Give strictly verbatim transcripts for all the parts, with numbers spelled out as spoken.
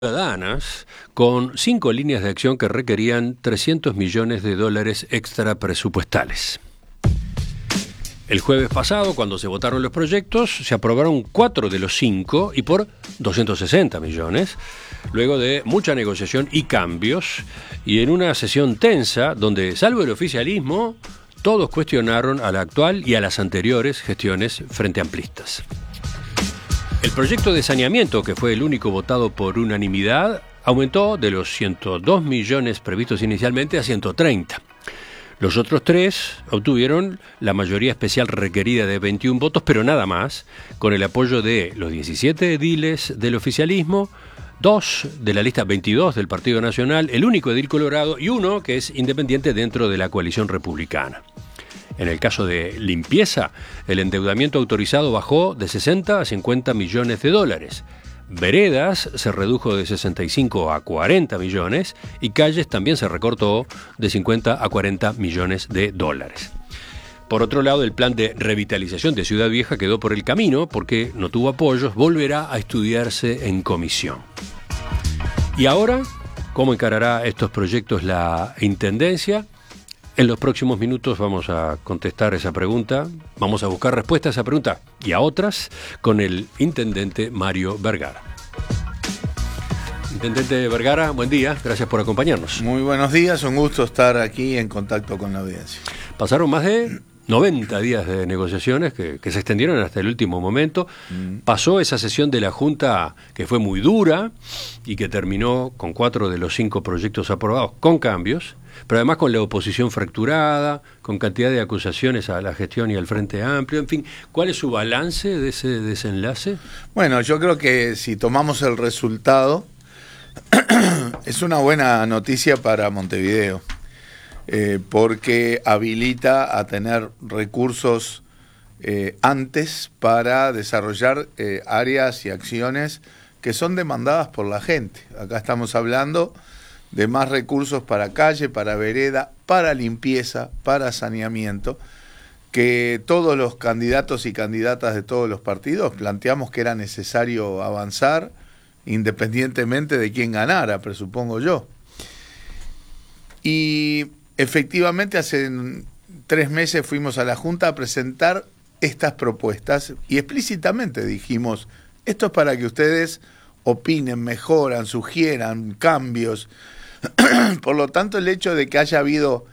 Ciudadanas con cinco líneas de acción que requerían trescientos millones de dólares extra presupuestales. El jueves pasado, cuando se votaron los proyectos, se aprobaron cuatro de los cinco y por doscientos sesenta millones, luego de mucha negociación y cambios, y en una sesión tensa donde, salvo el oficialismo, todos cuestionaron a la actual y a las anteriores gestiones frente amplistas. El proyecto de saneamiento, que fue el único votado por unanimidad, aumentó de los ciento dos millones previstos inicialmente a ciento treinta. Los otros tres obtuvieron la mayoría especial requerida de veintiún votos, pero nada más, con el apoyo de los diecisiete ediles del oficialismo, dos de la lista veintidós del Partido Nacional, el único edil colorado y uno que es independiente dentro de la coalición republicana. En el caso de limpieza, el endeudamiento autorizado bajó de sesenta a cincuenta millones de dólares. Veredas se redujo de sesenta y cinco a cuarenta millones y calles también se recortó de cincuenta a cuarenta millones de dólares. Por otro lado, el plan de revitalización de Ciudad Vieja quedó por el camino porque no tuvo apoyos, volverá a estudiarse en comisión. ¿Y ahora cómo encarará estos proyectos la Intendencia? En los próximos minutos vamos a contestar esa pregunta, vamos a buscar respuesta a esa pregunta y a otras con el intendente Mario Vergara. Intendente Vergara, buen día, gracias por acompañarnos. Muy buenos días, un gusto estar aquí en contacto con la audiencia. Pasaron más de noventa días de negociaciones que, que se extendieron hasta el último momento. Mm. Pasó esa sesión de la Junta que fue muy dura y que terminó con cuatro de los cinco proyectos aprobados con cambios, pero además con la oposición fracturada, con cantidad de acusaciones a la gestión y al Frente Amplio. En fin, ¿cuál es su balance de ese desenlace? Bueno, yo creo que si tomamos el resultado, es una buena noticia para Montevideo. Eh, porque habilita a tener recursos eh, antes para desarrollar eh, áreas y acciones que son demandadas por la gente. Acá estamos hablando de más recursos para calle, para vereda, para limpieza, para saneamiento, que todos los candidatos y candidatas de todos los partidos planteamos que era necesario avanzar independientemente de quién ganara, presupongo yo. Y efectivamente, hace tres meses fuimos a la Junta a presentar estas propuestas y explícitamente dijimos, esto es para que ustedes opinen, mejoran, sugieran cambios. Por lo tanto, el hecho de que haya habido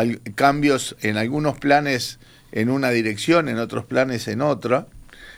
cambios en algunos planes en una dirección, en otros planes en otra,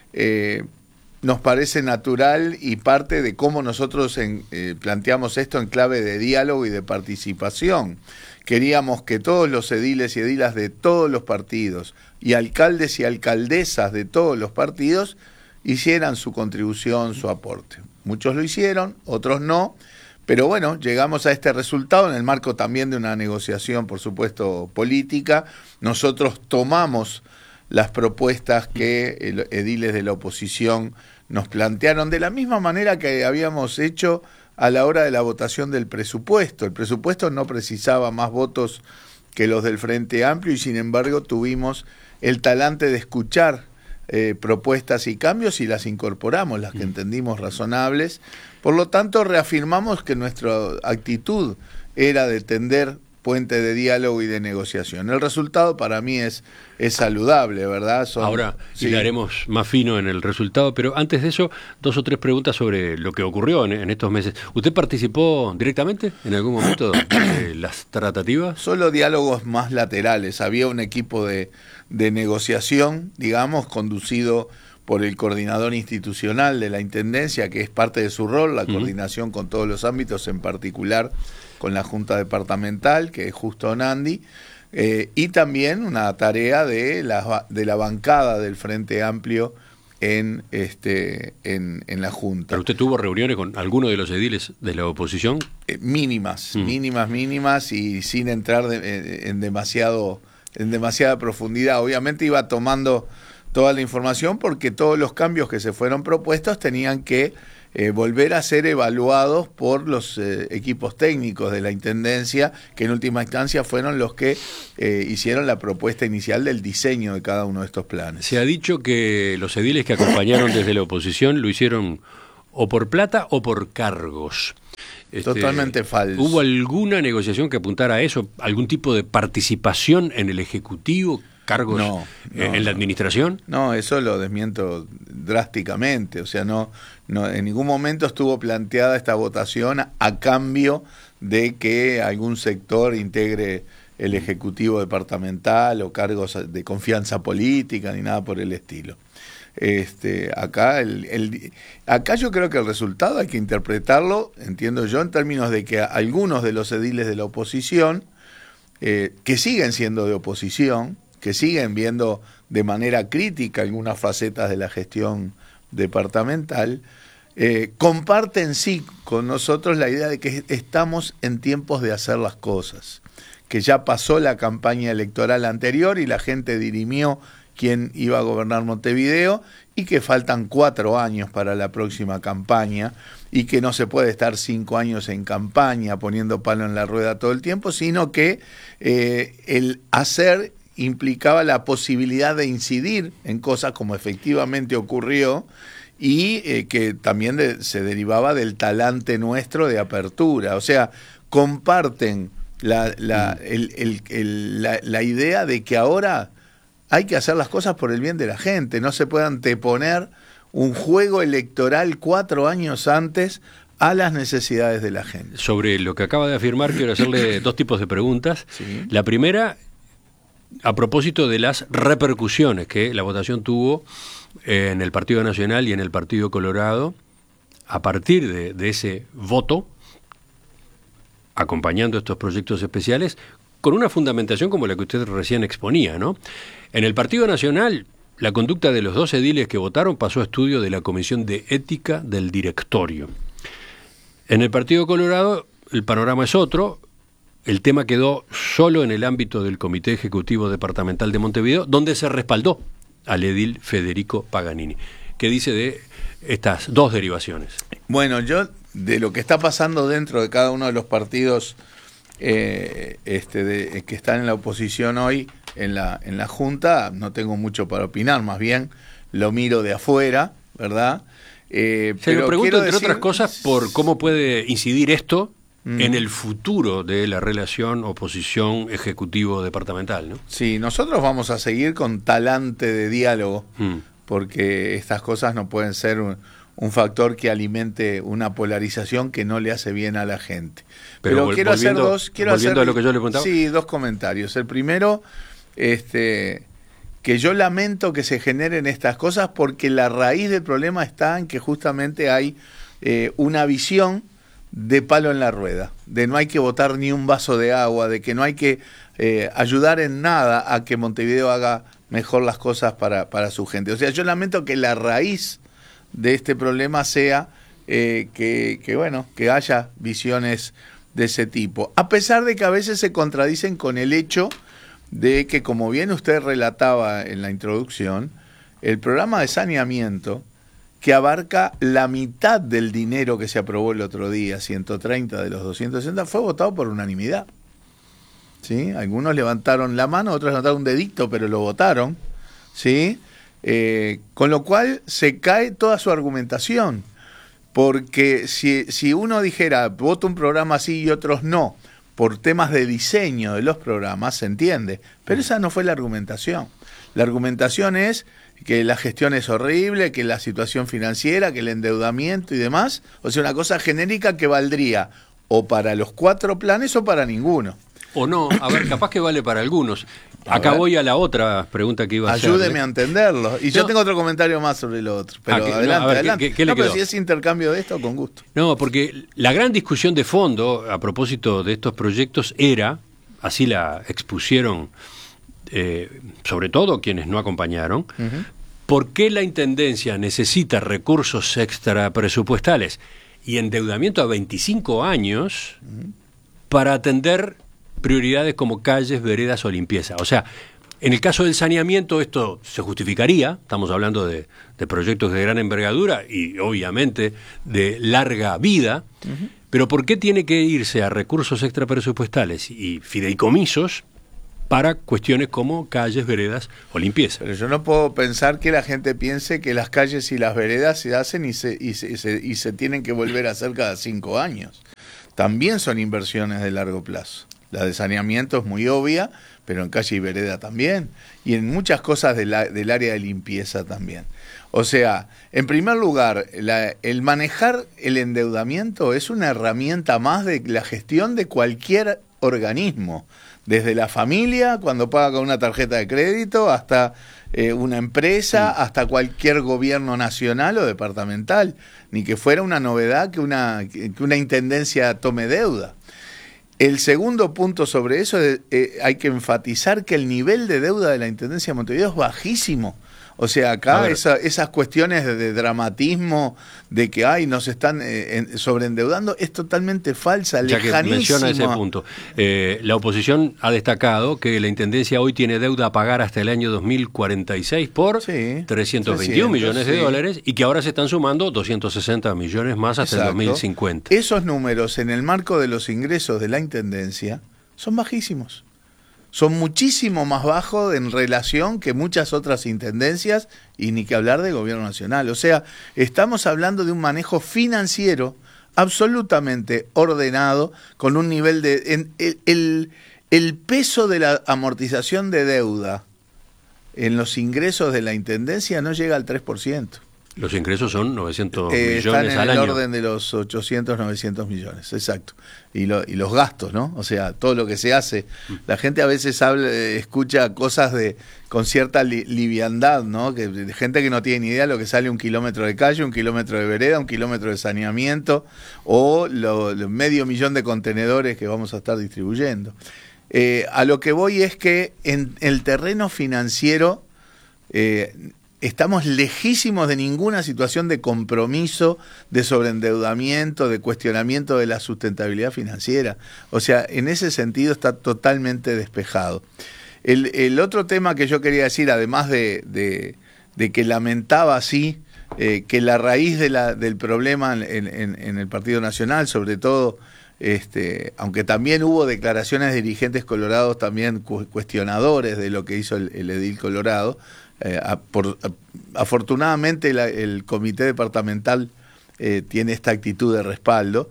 eh, nos parece natural y parte de cómo nosotros en, eh, planteamos esto en clave de diálogo y de participación. Queríamos que todos los ediles y edilas de todos los partidos y alcaldes y alcaldesas de todos los partidos hicieran su contribución, su aporte. Muchos lo hicieron, otros no, pero bueno, llegamos a este resultado en el marco también de una negociación, por supuesto, política. Nosotros tomamos las propuestas que ediles de la oposición nos plantearon de la misma manera que habíamos hecho a la hora de la votación del presupuesto. El presupuesto no precisaba más votos que los del Frente Amplio y sin embargo tuvimos el talante de escuchar eh, propuestas y cambios y las incorporamos, las que entendimos razonables. Por lo tanto, reafirmamos que nuestra actitud era de tender puente de diálogo y de negociación. El resultado para mí es, es saludable, ¿verdad? Son, Ahora sí. Hilaremos más fino en el resultado, pero antes de eso, dos o tres preguntas sobre lo que ocurrió en, en estos meses. ¿Usted participó directamente en algún momento de las tratativas? Solo diálogos más laterales. Había un equipo de, de negociación, digamos, conducido por el coordinador institucional de la Intendencia, que es parte de su rol, la uh-huh. coordinación con todos los ámbitos, en particular con la Junta Departamental, que es Justo Nandi, eh, y también una tarea de la, de la bancada del Frente Amplio en, este, en, en la Junta. ¿Pero usted tuvo reuniones con alguno de los ediles de la oposición? Eh, mínimas, mm. mínimas, mínimas, y sin entrar de, en, demasiado, en demasiada profundidad. Obviamente iba tomando toda la información porque todos los cambios que se fueron propuestos tenían que eh, volver a ser evaluados por los eh, equipos técnicos de la Intendencia, que en última instancia fueron los que eh, hicieron la propuesta inicial del diseño de cada uno de estos planes. Se ha dicho que los ediles que acompañaron desde la oposición lo hicieron o por plata o por cargos. Este, Totalmente falso. ¿Hubo alguna negociación que apuntara a eso? ¿Algún tipo de participación en el Ejecutivo? ¿Cargos no, no, en la administración? No, eso lo desmiento drásticamente. O sea, no, no, en ningún momento estuvo planteada esta votación a, a cambio de que algún sector integre el Ejecutivo departamental o cargos de confianza política ni nada por el estilo. Este, acá, el, el, acá yo creo que el resultado hay que interpretarlo, entiendo yo, en términos de que algunos de los ediles de la oposición, eh, que siguen siendo de oposición, que siguen viendo de manera crítica algunas facetas de la gestión departamental, eh, comparten sí con nosotros la idea de que estamos en tiempos de hacer las cosas, que ya pasó la campaña electoral anterior y la gente dirimió quién iba a gobernar Montevideo y que faltan cuatro años para la próxima campaña y que no se puede estar cinco años en campaña poniendo palo en la rueda todo el tiempo, sino que eh, el hacer implicaba la posibilidad de incidir en cosas como efectivamente ocurrió y eh, que también de, se derivaba del talante nuestro de apertura. O sea, comparten la, la, el, el, el, la, la idea de que ahora hay que hacer las cosas por el bien de la gente, no se puede anteponer un juego electoral cuatro años antes a las necesidades de la gente. Sobre lo que acaba de afirmar, quiero hacerle dos tipos de preguntas. Sí. La primera, a propósito de las repercusiones que la votación tuvo en el Partido Nacional y en el Partido Colorado, a partir de, de ese voto, acompañando estos proyectos especiales, con una fundamentación como la que usted recién exponía, ¿no? En el Partido Nacional, la conducta de los dos ediles que votaron pasó a estudio de la Comisión de Ética del Directorio. En el Partido Colorado, el panorama es otro. El tema quedó solo en el ámbito del Comité Ejecutivo Departamental de Montevideo, donde se respaldó al edil Federico Paganini. ¿Qué dice de estas dos derivaciones? Bueno, yo de lo que está pasando dentro de cada uno de los partidos eh, este, de, que están en la oposición hoy, en la, en la Junta, no tengo mucho para opinar, más bien lo miro de afuera, ¿verdad? Eh, Se pero lo pregunto, entre decir, otras cosas, por cómo puede incidir esto mm. en el futuro de la relación oposición-ejecutivo-departamental, ¿no? Sí, nosotros vamos a seguir con talante de diálogo, Mm. porque estas cosas no pueden ser un, un factor que alimente una polarización que no le hace bien a la gente. Pero, Pero vol- quiero hacer volviendo- dos... Quiero volviendo hacer, a lo que yo le preguntaba. Sí, dos comentarios. El primero, este, que yo lamento que se generen estas cosas porque la raíz del problema está en que justamente hay eh, una visión de palo en la rueda, de no hay que botar ni un vaso de agua, de que no hay que eh, ayudar en nada a que Montevideo haga mejor las cosas para, para su gente. O sea, yo lamento que la raíz de este problema sea eh, que, que, bueno, que haya visiones de ese tipo, a pesar de que a veces se contradicen con el hecho de que, como bien usted relataba en la introducción, el programa de saneamiento, que abarca la mitad del dinero que se aprobó el otro día, ciento treinta de los doscientos sesenta, fue votado por unanimidad. ¿Sí? Algunos levantaron la mano, otros levantaron un dedito, pero lo votaron. ¿Sí? Eh, con lo cual se cae toda su argumentación. Porque si, si uno dijera, voto un programa así y otros no, por temas de diseño de los programas, se entiende. Pero esa no fue la argumentación. La argumentación es que la gestión es horrible, que la situación financiera, que el endeudamiento y demás. O sea, una cosa genérica que valdría o para los cuatro planes o para ninguno. O no, a ver, capaz que vale para algunos. A Acá ver. voy a la otra pregunta que iba a hacer. Ayúdeme a entenderlo. Y yo No. tengo otro comentario más sobre lo otro. Pero Ah, que- no, adelante, a ver, ¿qué- adelante. qué- qué le no, pero quedó? si es intercambio de esto, con gusto. No, porque la gran discusión de fondo a propósito de estos proyectos era, así la expusieron eh, sobre todo quienes no acompañaron, Uh-huh. ¿por qué la Intendencia necesita recursos extrapresupuestales y endeudamiento a veinticinco años uh-huh. para atender prioridades como calles, veredas o limpieza? O sea, en el caso del saneamiento esto se justificaría, estamos hablando de, de proyectos de gran envergadura y obviamente de larga vida, uh-huh. pero ¿por qué tiene que irse a recursos extrapresupuestales y fideicomisos para cuestiones como calles, veredas o limpieza. Pero yo no puedo pensar que la gente piense que las calles y las veredas se hacen y se, y se, y se, y se tienen que volver a hacer cada cinco años. También son inversiones de largo plazo. La de saneamiento es muy obvia, pero en calle y vereda también. Y en muchas cosas de la, del área de limpieza también. O sea, en primer lugar, la, el manejar el endeudamiento es una herramienta más de la gestión de cualquier organismo. Desde la familia, cuando paga con una tarjeta de crédito, hasta eh, una empresa, sí. hasta cualquier gobierno nacional o departamental. Ni que fuera una novedad que una, que una intendencia tome deuda. El segundo punto sobre eso, es, eh, hay que enfatizar que el nivel de deuda de la Intendencia de Montevideo es bajísimo. O sea, acá esa, esas cuestiones de, de dramatismo, de que ay, nos están eh, en, sobreendeudando, es totalmente falsa, ya lejanísima. Que menciona ese punto. Eh, la oposición ha destacado que la Intendencia hoy tiene deuda a pagar hasta el año dos mil cuarenta y seis por sí, trescientos veintiún millones de sí. dólares y que ahora se están sumando doscientos sesenta millones más hasta Exacto. el dos mil cincuenta. Esos números en el marco de los ingresos de la Intendencia son bajísimos. Son muchísimo más bajos en relación que muchas otras intendencias y ni que hablar del gobierno nacional. O sea, estamos hablando de un manejo financiero absolutamente ordenado con un nivel de... En, el, el, el peso de la amortización de deuda en los ingresos de la intendencia no llega al tres por ciento. Los ingresos son novecientos eh, millones al año. Están en el orden de los ochocientos, novecientos millones, exacto. Y, lo, y los gastos, ¿no? O sea, todo lo que se hace. La gente a veces habla, escucha cosas de con cierta li, liviandad, ¿no? Que, de gente que no tiene ni idea de lo que sale un kilómetro de calle, un kilómetro de vereda, un kilómetro de saneamiento o lo, lo medio millón de contenedores que vamos a estar distribuyendo. Eh, a lo que voy es que en el terreno financiero... Eh, estamos lejísimos de ninguna situación de compromiso, de sobreendeudamiento, de cuestionamiento de la sustentabilidad financiera. O sea, en ese sentido está totalmente despejado. El, el otro tema que yo quería decir, además de, de, de que lamentaba sí, eh, que la raíz de la, del problema en, en, en el Partido Nacional, sobre todo, este, aunque también hubo declaraciones de dirigentes colorados también cu cuestionadores de lo que hizo el, el edil Colorado, Eh, a, por, a, afortunadamente la, el comité departamental eh, tiene esta actitud de respaldo,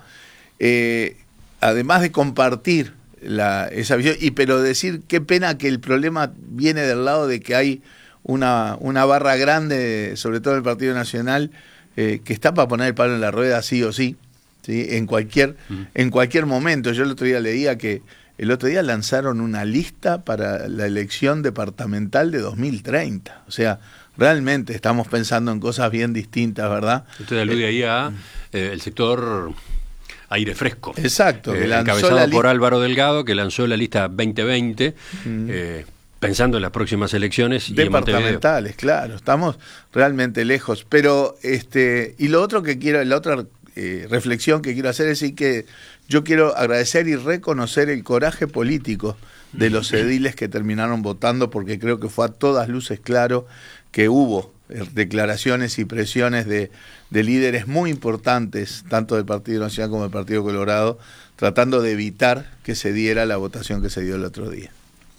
eh, además de compartir la, esa visión, y pero decir qué pena que el problema viene del lado de que hay una, una barra grande, sobre todo en el Partido Nacional, eh, que está para poner el palo en la rueda sí o sí, ¿sí? En cualquier, mm. en cualquier momento. Yo el otro día leía que El otro día lanzaron una lista para la elección departamental de dos mil treinta. O sea, realmente estamos pensando en cosas bien distintas, ¿verdad? Usted alude eh, ahí a eh, el sector aire fresco. Exacto. Eh, que lanzó encabezado la por Álvaro Delgado, que lanzó la lista veinte veinte, mm. eh, pensando en las próximas elecciones. Departamentales, y claro. Estamos realmente lejos. Pero, este y lo otro que quiero, la otra eh, reflexión que quiero hacer es decir que yo quiero agradecer y reconocer el coraje político de los ediles que terminaron votando, porque creo que fue a todas luces claro que hubo declaraciones y presiones de, de líderes muy importantes, tanto del Partido Nacional como del Partido Colorado, tratando de evitar que se diera la votación que se dio el otro día.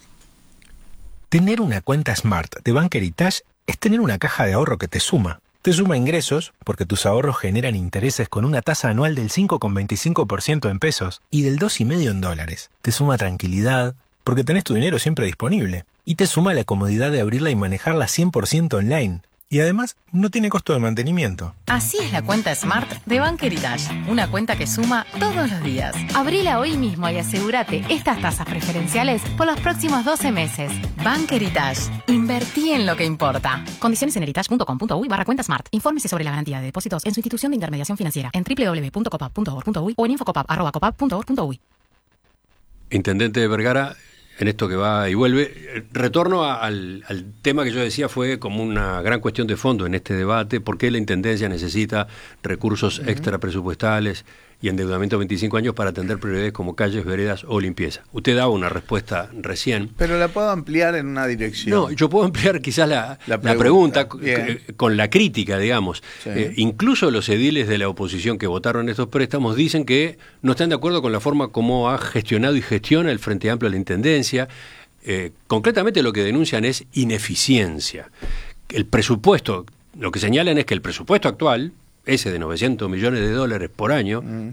Tener una cuenta Smart de Bank Heritage es tener una caja de ahorro que te suma. Te suma ingresos, porque tus ahorros generan intereses con una tasa anual del cinco coma veinticinco por ciento en pesos y del dos coma cinco por ciento en dólares. Te suma tranquilidad, porque tenés tu dinero siempre disponible. Y te suma la comodidad de abrirla y manejarla cien por ciento online. Y además, no tiene costo de mantenimiento. Así es la cuenta Smart de Bank Heritage. Una cuenta que suma todos los días. Abrila hoy mismo y asegúrate estas tasas preferenciales por los próximos doce meses. Bank Heritage. Invertí en lo que importa. Condiciones en heritage.com.uy barra cuenta Smart. Infórmese sobre la garantía de depósitos en su institución de intermediación financiera en doble u doble u doble u punto copap punto org punto uy o en infocopap arroba copap punto org punto uy. Intendente de Vergara, en esto que va y vuelve, retorno a, al, al tema que yo decía fue como una gran cuestión de fondo en este debate, por qué la Intendencia necesita recursos uh-huh. extra presupuestales y endeudamiento de veinticinco años para atender prioridades como calles, veredas o limpieza. Usted daba una respuesta recién. Pero la puedo ampliar en una dirección. No, yo puedo ampliar quizás la, la pregunta, la pregunta c- con la crítica, digamos. Sí. Eh, incluso los ediles de la oposición que votaron estos préstamos dicen que no están de acuerdo con la forma como ha gestionado y gestiona el Frente Amplio de la Intendencia. Eh, concretamente lo que denuncian es ineficiencia. El presupuesto, lo que señalan es que el presupuesto actual, ese de novecientos millones de dólares por año, mm.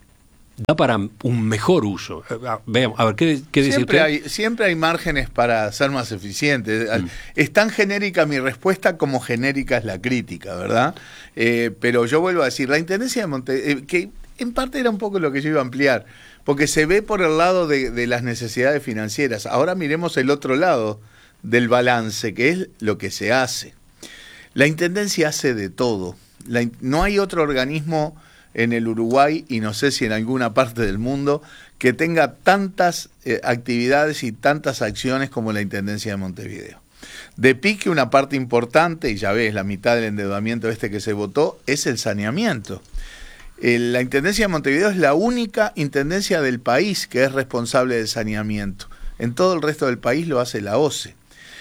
da para un mejor uso. Veamos, a ver, ¿qué, qué dice siempre usted? Hay, siempre hay márgenes para ser más eficientes. Mm. Es tan genérica mi respuesta como genérica es la crítica, ¿verdad? Eh, pero yo vuelvo a decir, la Intendencia de Montevideo, eh, que en parte era un poco lo que yo iba a ampliar, porque se ve por el lado de, de las necesidades financieras. Ahora miremos el otro lado del balance, que es lo que se hace. La Intendencia hace de todo. La, no hay otro organismo en el Uruguay, y no sé si en alguna parte del mundo, que tenga tantas eh, actividades y tantas acciones como la Intendencia de Montevideo. De pique, una parte importante, y ya ves, la mitad del endeudamiento este que se votó, es el saneamiento. Eh, la Intendencia de Montevideo es la única intendencia del país que es responsable del saneamiento. En todo el resto del país lo hace la O C E.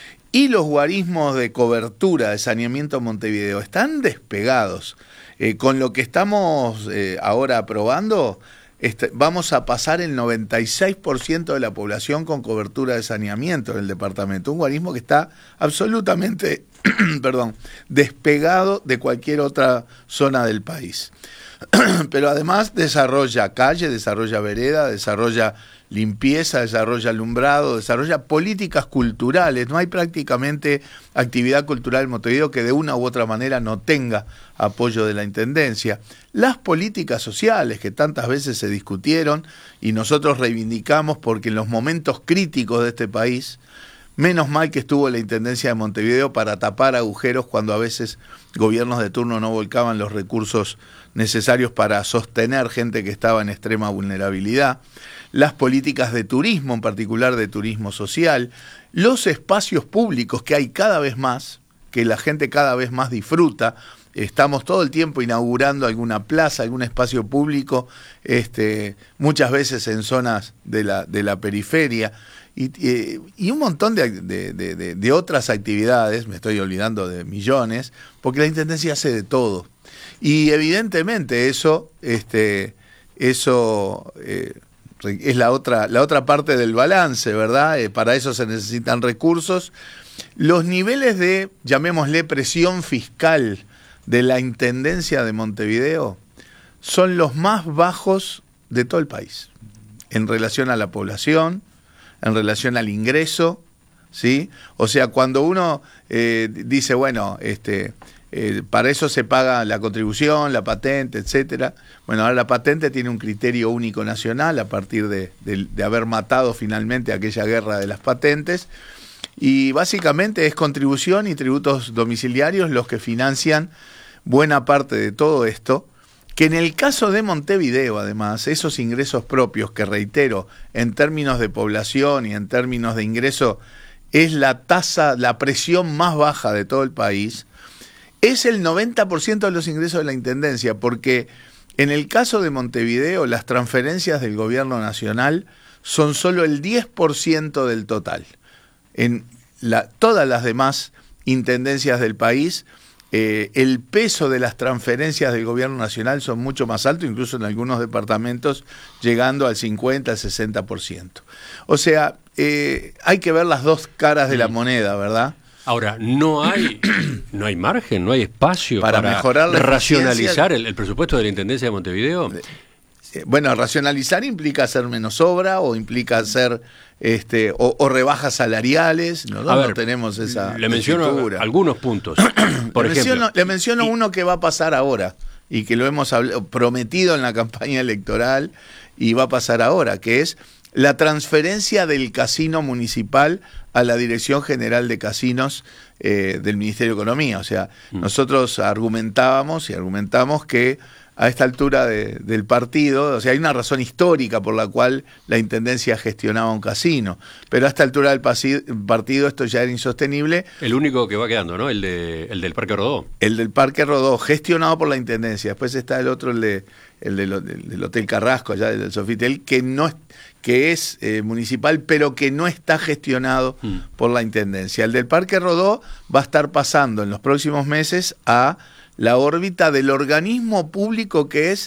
Y los guarismos de cobertura de saneamiento en Montevideo están despegados. Eh, con lo que estamos eh, ahora aprobando, este, vamos a pasar el noventa y seis por ciento de la población con cobertura de saneamiento en el departamento. Un guarismo que está absolutamente perdón, despegado de cualquier otra zona del país. Pero además desarrolla calle, desarrolla vereda, desarrolla limpieza, desarrolla alumbrado, desarrolla políticas culturales. No hay prácticamente actividad cultural en Montevideo que de una u otra manera no tenga apoyo de la Intendencia. Las políticas sociales que tantas veces se discutieron y nosotros reivindicamos, porque en los momentos críticos de este país, menos mal que estuvo la Intendencia de Montevideo para tapar agujeros cuando a veces gobiernos de turno no volcaban los recursos necesarios para sostener gente que estaba en extrema vulnerabilidad. Las políticas de turismo, en particular de turismo social, los espacios públicos que hay cada vez más, que la gente cada vez más disfruta. Estamos todo el tiempo inaugurando alguna plaza, algún espacio público, este, muchas veces en zonas de la, de la periferia. Y, y, y un montón de, de, de, de otras actividades, me estoy olvidando de millones, porque la Intendencia hace de todo. Y evidentemente eso, este, eso eh, es la otra, la otra parte del balance, ¿verdad? Eh, para eso se necesitan recursos. Los niveles de, llamémosle, presión fiscal de la Intendencia de Montevideo son los más bajos de todo el país, en relación a la población, en relación al ingreso, ¿sí? O sea, cuando uno eh, dice, bueno, este, eh, para eso se paga la contribución, la patente, etcétera. Bueno, ahora la patente tiene un criterio único nacional a partir de, de, de haber matado finalmente aquella guerra de las patentes, y básicamente es contribución y tributos domiciliarios los que financian buena parte de todo esto, que en el caso de Montevideo, además, esos ingresos propios, que reitero, en términos de población y en términos de ingreso, es la tasa, la presión más baja de todo el país, es el noventa por ciento de los ingresos de la Intendencia, porque en el caso de Montevideo, las transferencias del gobierno nacional son solo el diez por ciento del total. En la, todas las demás intendencias del país, Eh, el peso de las transferencias del gobierno nacional son mucho más alto, incluso en algunos departamentos llegando al cincuenta, al sesenta por ciento. O sea, eh, hay que ver las dos caras de la moneda, ¿verdad? Ahora, no hay no hay margen, no hay espacio para, para mejorar la racionalizar el, el presupuesto de la Intendencia de Montevideo. Eh, bueno, racionalizar implica hacer menos obra o implica hacer este o, o rebajas salariales. Nosotros ver, no tenemos esa. Le menciono figura. algunos puntos. Por le, ejemplo, menciono, le menciono y, uno que va a pasar ahora y que lo hemos hablado, prometido en la campaña electoral y va a pasar ahora, que es la transferencia del casino municipal a la Dirección General de Casinos eh, del Ministerio de Economía. O sea, mm. nosotros argumentábamos y argumentamos que a esta altura de, del partido, o sea, hay una razón histórica por la cual la Intendencia gestionaba un casino, pero a esta altura del partido esto ya era insostenible. El único que va quedando, ¿no? El, de, el del Parque Rodó. El del Parque Rodó, gestionado por la Intendencia. Después está el otro, el, de, el del, del Hotel Carrasco, allá del Sofitel, que, no, que es eh, municipal, pero que no está gestionado mm. por la Intendencia. El del Parque Rodó va a estar pasando en los próximos meses a la órbita del organismo público que es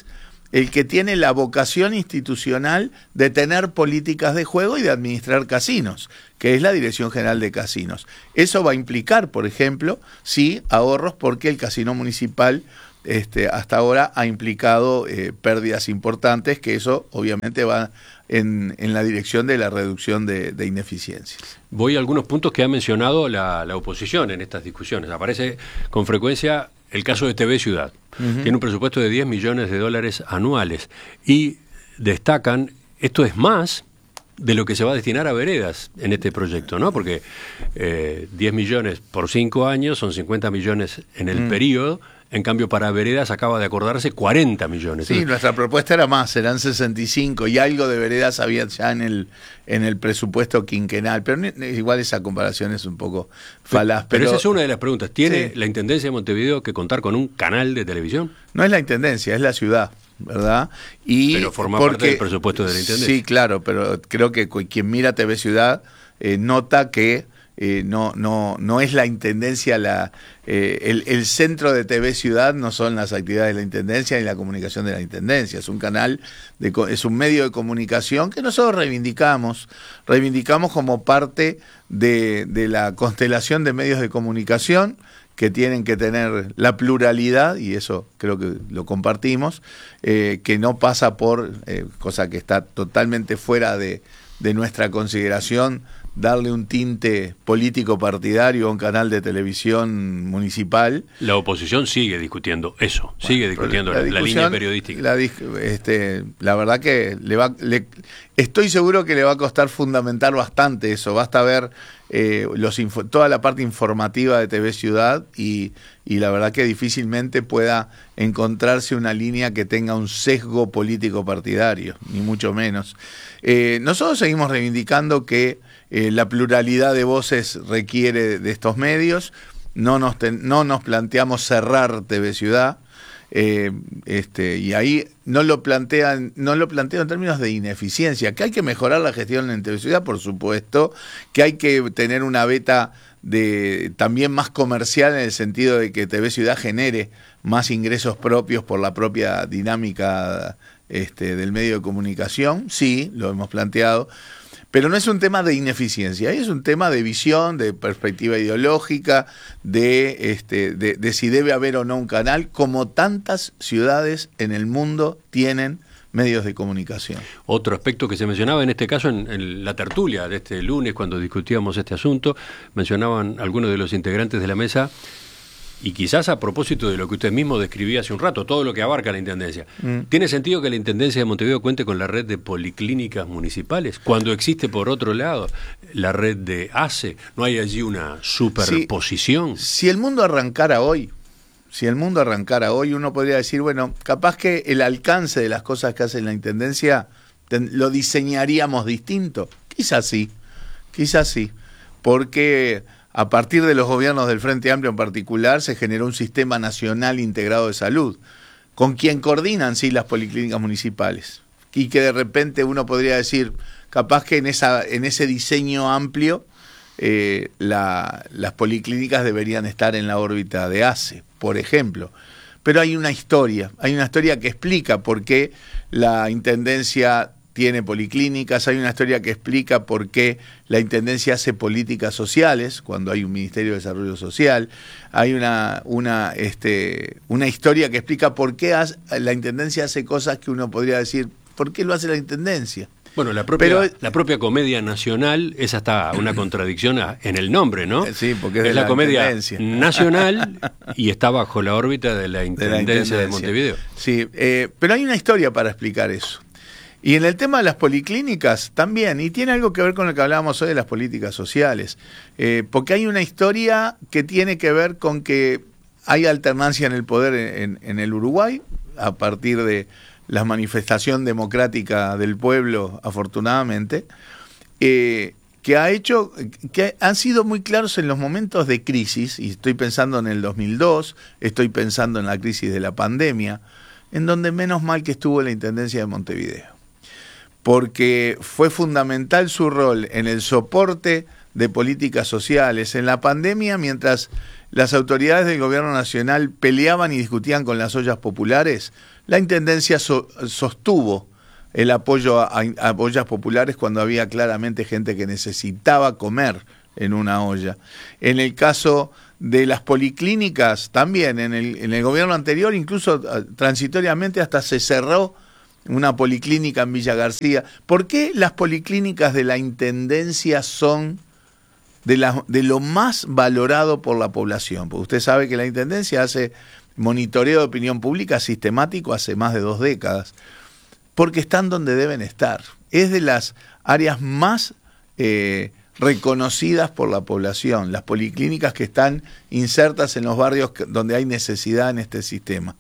el que tiene la vocación institucional de tener políticas de juego y de administrar casinos, que es la Dirección General de Casinos. Eso va a implicar, por ejemplo, sí, ahorros, porque el casino municipal este, hasta ahora ha implicado eh, pérdidas importantes, que eso obviamente va en, en la dirección de la reducción de, de ineficiencias. Voy a algunos puntos que ha mencionado la, la oposición en estas discusiones. Aparece con frecuencia el caso de T V Ciudad. Uh-huh. Tiene un presupuesto de diez millones de dólares anuales y destacan, esto es más de lo que se va a destinar a veredas en este proyecto, ¿no? Porque eh, diez millones por cinco años son cincuenta millones en el uh-huh. periodo. En cambio, para veredas acaba de acordarse cuarenta millones. Sí, nuestra propuesta era más, eran sesenta y cinco, y algo de veredas había ya en el en el presupuesto quinquenal, pero igual esa comparación es un poco falaz. Pero, pero, pero esa es una de las preguntas. ¿Tiene sí. la Intendencia de Montevideo que contar con un canal de televisión? No es la Intendencia, es la ciudad, ¿verdad? Y pero forma porque, parte del presupuesto de la Intendencia. Sí, claro, pero creo que quien mira T V Ciudad eh, nota que Eh, no no no es la Intendencia la eh, el, el centro de T V Ciudad no son las actividades de la Intendencia ni la comunicación de la Intendencia, es un canal de, es un medio de comunicación que nosotros reivindicamos reivindicamos como parte de, de la constelación de medios de comunicación que tienen que tener la pluralidad, y eso creo que lo compartimos, eh, que no pasa por eh, cosa que está totalmente fuera de, de nuestra consideración, darle un tinte político partidario a un canal de televisión municipal. La oposición sigue discutiendo eso, bueno, sigue discutiendo la, la, la línea periodística. La, este, la verdad que le va, le, estoy seguro que le va a costar fundamentar bastante eso. Basta ver eh, los info, toda la parte informativa de T V Ciudad y, y la verdad que difícilmente pueda encontrarse una línea que tenga un sesgo político partidario, ni mucho menos. Eh, nosotros seguimos reivindicando que Eh, la pluralidad de voces requiere de estos medios. No nos, ten, no nos planteamos cerrar T V Ciudad, eh, este, y ahí no lo plantean, no lo planteo en términos de ineficiencia, que hay que mejorar la gestión en T V Ciudad, por supuesto, que hay que tener una beta de también más comercial, en el sentido de que T V Ciudad genere más ingresos propios por la propia dinámica este, del medio de comunicación. Sí, lo hemos planteado. Pero no es un tema de ineficiencia, es un tema de visión, de perspectiva ideológica, de, este, de, de si debe haber o no un canal, como tantas ciudades en el mundo tienen medios de comunicación. Otro aspecto que se mencionaba en este caso en, en la tertulia de este lunes, cuando discutíamos este asunto, mencionaban algunos de los integrantes de la mesa, y quizás a propósito de lo que usted mismo describía hace un rato, todo lo que abarca la Intendencia. Mm. ¿Tiene sentido que la Intendencia de Montevideo cuente con la red de policlínicas municipales, cuando existe por otro lado la red de A C E? ¿No hay allí una superposición? Si, si el mundo arrancara hoy, si el mundo arrancara hoy, uno podría decir, bueno, capaz que el alcance de las cosas que hace la Intendencia ten, lo diseñaríamos distinto. Quizás sí, quizás sí, porque a partir de los gobiernos del Frente Amplio en particular, se generó un sistema nacional integrado de salud, con quien coordinan sí las policlínicas municipales. Y que de repente uno podría decir, capaz que en esa en ese diseño amplio, eh, la, las policlínicas deberían estar en la órbita de A C E, por ejemplo. Pero hay una historia, hay una historia que explica por qué la Intendencia tiene policlínicas, hay una historia que explica por qué la Intendencia hace políticas sociales cuando hay un Ministerio de Desarrollo Social, hay una una este una historia que explica por qué hace, la Intendencia hace cosas que uno podría decir, ¿por qué lo hace la Intendencia? Bueno, la propia, Pero, la propia Comedia Nacional es hasta una contradicción a, en el nombre, ¿no? Sí, porque es, es de la, la Comedia Intendencia Nacional y está bajo la órbita de la Intendencia de, la Intendencia. de Montevideo. Sí, eh, pero hay una historia para explicar eso. Y en el tema de las policlínicas también, y tiene algo que ver con lo que hablábamos hoy de las políticas sociales, eh, porque hay una historia que tiene que ver con que hay alternancia en el poder en, en el Uruguay, a partir de la manifestación democrática del pueblo, afortunadamente, eh, que ha hecho, que han sido muy claros en los momentos de crisis, y estoy pensando en el dos mil dos, estoy pensando en la crisis de la pandemia, en donde menos mal que estuvo la Intendencia de Montevideo, porque fue fundamental su rol en el soporte de políticas sociales. En la pandemia, mientras las autoridades del gobierno nacional peleaban y discutían con las ollas populares, la Intendencia so, sostuvo el apoyo a, a ollas populares cuando había claramente gente que necesitaba comer en una olla. En el caso de las policlínicas, también en el, en el gobierno anterior, incluso transitoriamente hasta se cerró una policlínica en Villa García. ¿Por qué las policlínicas de la Intendencia son de, la, de lo más valorado por la población? Porque usted sabe que la Intendencia hace monitoreo de opinión pública sistemático hace más de dos décadas, porque están donde deben estar. Es de las áreas más eh, reconocidas por la población, las policlínicas que están insertas en los barrios donde hay necesidad en este sistema.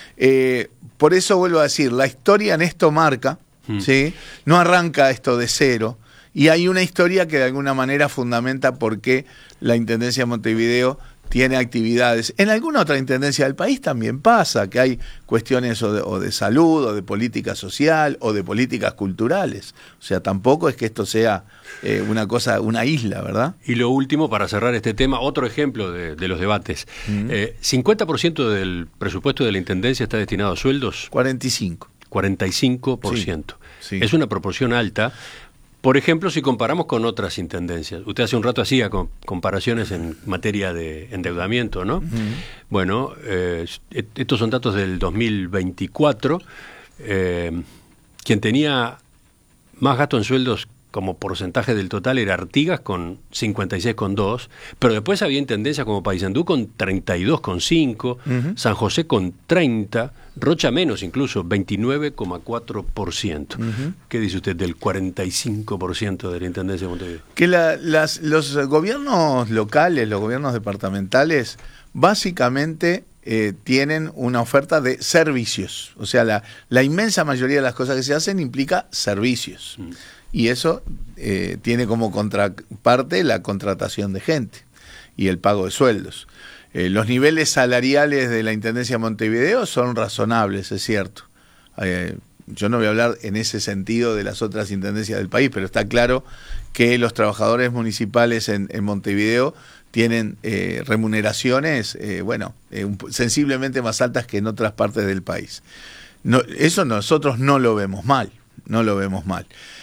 Eh, por eso vuelvo a decir, la historia en esto marca, mm. ¿sí? No arranca esto de cero, y hay una historia que de alguna manera fundamenta por qué la Intendencia de Montevideo tiene actividades. En alguna otra intendencia del país también pasa, que hay cuestiones o de, o de salud, o de política social, o de políticas culturales. O sea, tampoco es que esto sea eh, una cosa, una isla, ¿verdad? Y lo último, para cerrar este tema, otro ejemplo de, de los debates. Uh-huh. eh, cincuenta por ciento del presupuesto de la Intendencia está destinado a sueldos. cuarenta y cinco. cuarenta y cinco por ciento. Sí, sí. Es una proporción alta. Por ejemplo, si comparamos con otras intendencias, usted hace un rato hacía comparaciones en materia de endeudamiento, ¿no? Uh-huh. Bueno, eh, estos son datos del dos mil veinticuatro. Eh, quien tenía más gasto en sueldos como porcentaje del total era Artigas con cincuenta y seis coma dos, pero después había intendencias como Paysandú con treinta y dos coma cinco, uh-huh. San José con treinta, Rocha menos incluso, veintinueve coma cuatro por ciento. Uh-huh. ¿Qué dice usted del cuarenta y cinco por ciento de la Intendencia de Montevideo? Que la, las, los gobiernos locales, los gobiernos departamentales, básicamente eh, tienen una oferta de servicios. O sea, la, la inmensa mayoría de las cosas que se hacen implica servicios. Uh-huh. Y eso eh, tiene como contraparte la contratación de gente y el pago de sueldos. Eh, los niveles salariales de la Intendencia de Montevideo son razonables, es cierto. Eh, yo no voy a hablar en ese sentido de las otras intendencias del país, pero está claro que los trabajadores municipales en, en Montevideo tienen eh, remuneraciones, eh, bueno, eh, un, sensiblemente más altas que en otras partes del país. No, eso nosotros no lo vemos mal, no lo vemos mal.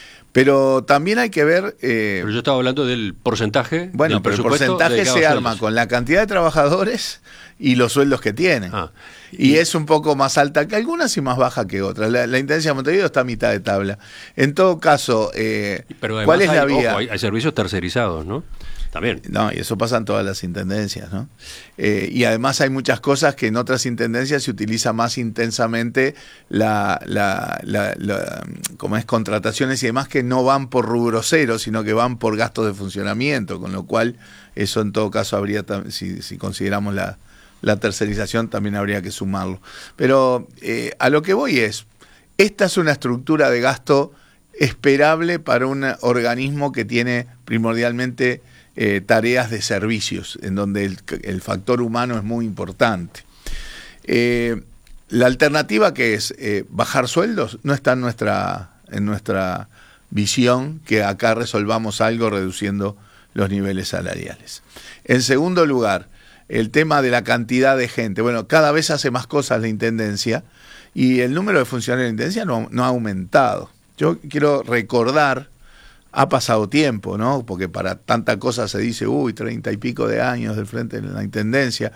Pero también hay que ver... Eh, pero yo estaba hablando del porcentaje. Bueno, del pero el porcentaje se arma con la cantidad de trabajadores y los sueldos que tienen. Ah, y, y es un poco más alta que algunas y más baja que otras. La, la Intendencia de Montevideo está a mitad de tabla. En todo caso, eh, pero ¿cuál es hay, la vía? Ojo, hay, hay servicios tercerizados, ¿no? También. No, y eso pasa en todas las intendencias, ¿no? Eh, y además hay muchas cosas que en otras intendencias se utiliza más intensamente la, la, la, la como es contrataciones y demás que no van por rubro cero, sino que van por gastos de funcionamiento, con lo cual eso en todo caso habría, si, si consideramos la, la tercerización, también habría que sumarlo. Pero eh, a lo que voy es, esta es una estructura de gasto esperable para un organismo que tiene primordialmente Eh, tareas de servicios, en donde el, el factor humano es muy importante. Eh, la alternativa que es eh, bajar sueldos no está en nuestra, en nuestra visión que acá resolvamos algo reduciendo los niveles salariales. En segundo lugar, el tema de la cantidad de gente. Bueno, cada vez hace más cosas la Intendencia y el número de funcionarios de la Intendencia no, no ha aumentado. Yo quiero recordar, ha pasado tiempo, ¿no? Porque para tanta cosa se dice, uy, treinta y pico de años del frente en la Intendencia.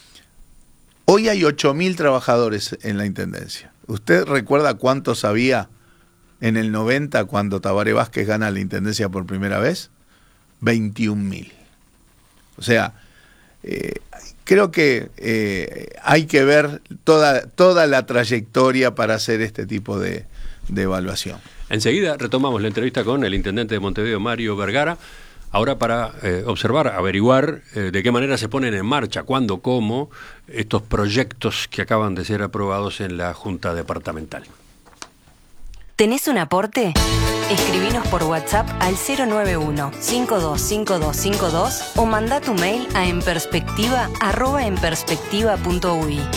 Hoy hay ocho mil trabajadores en la Intendencia. ¿Usted recuerda cuántos había en el noventa cuando Tabaré Vázquez gana la Intendencia por primera vez? veintiún mil. O sea, eh, creo que eh, hay que ver toda, toda la trayectoria para hacer este tipo de, de evaluación. Enseguida retomamos la entrevista con el intendente de Montevideo, Mario Vergara, ahora para eh, observar, averiguar eh, de qué manera se ponen en marcha, cuándo, cómo, estos proyectos que acaban de ser aprobados en la Junta Departamental. ¿Tenés un aporte? Escribinos por WhatsApp al cero nueve uno, cinco dos cinco dos cinco dos o mandá tu mail a enperspectiva arroba enperspectiva punto u i.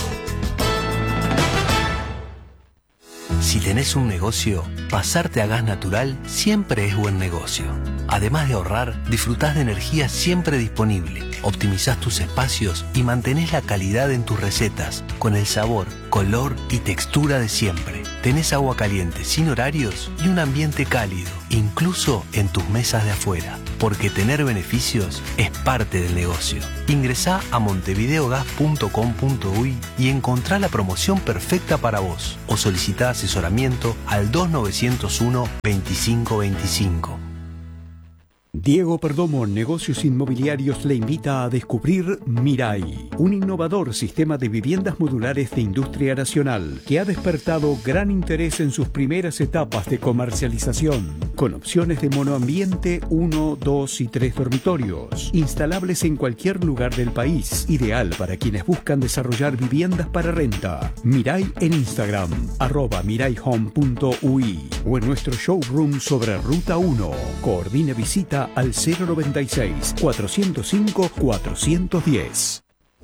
Si tenés un negocio, pasarte a gas natural siempre es buen negocio. Además de ahorrar, disfrutás de energía siempre disponible, optimizás tus espacios y mantenés la calidad en tus recetas, con el sabor, color y textura de siempre. Tenés agua caliente sin horarios y un ambiente cálido, incluso en tus mesas de afuera. Porque tener beneficios es parte del negocio. Ingresá a montevideogas punto com punto uy y encontrá la promoción perfecta para vos. O solicitá asesoramiento al dos nueve cero uno, veinticinco veinticinco. Diego Perdomo, Negocios Inmobiliarios, le invita a descubrir Mirai, un innovador sistema de viviendas modulares de industria nacional que ha despertado gran interés en sus primeras etapas de comercialización, con opciones de monoambiente uno, dos y tres dormitorios, instalables en cualquier lugar del país, ideal para quienes buscan desarrollar viviendas para renta. Mirai en Instagram, arroba mirayhome punto uy, o en nuestro showroom sobre Ruta uno. Coordine visita al cero noventa y seis, cuatrocientos cinco, cuatrocientos diez.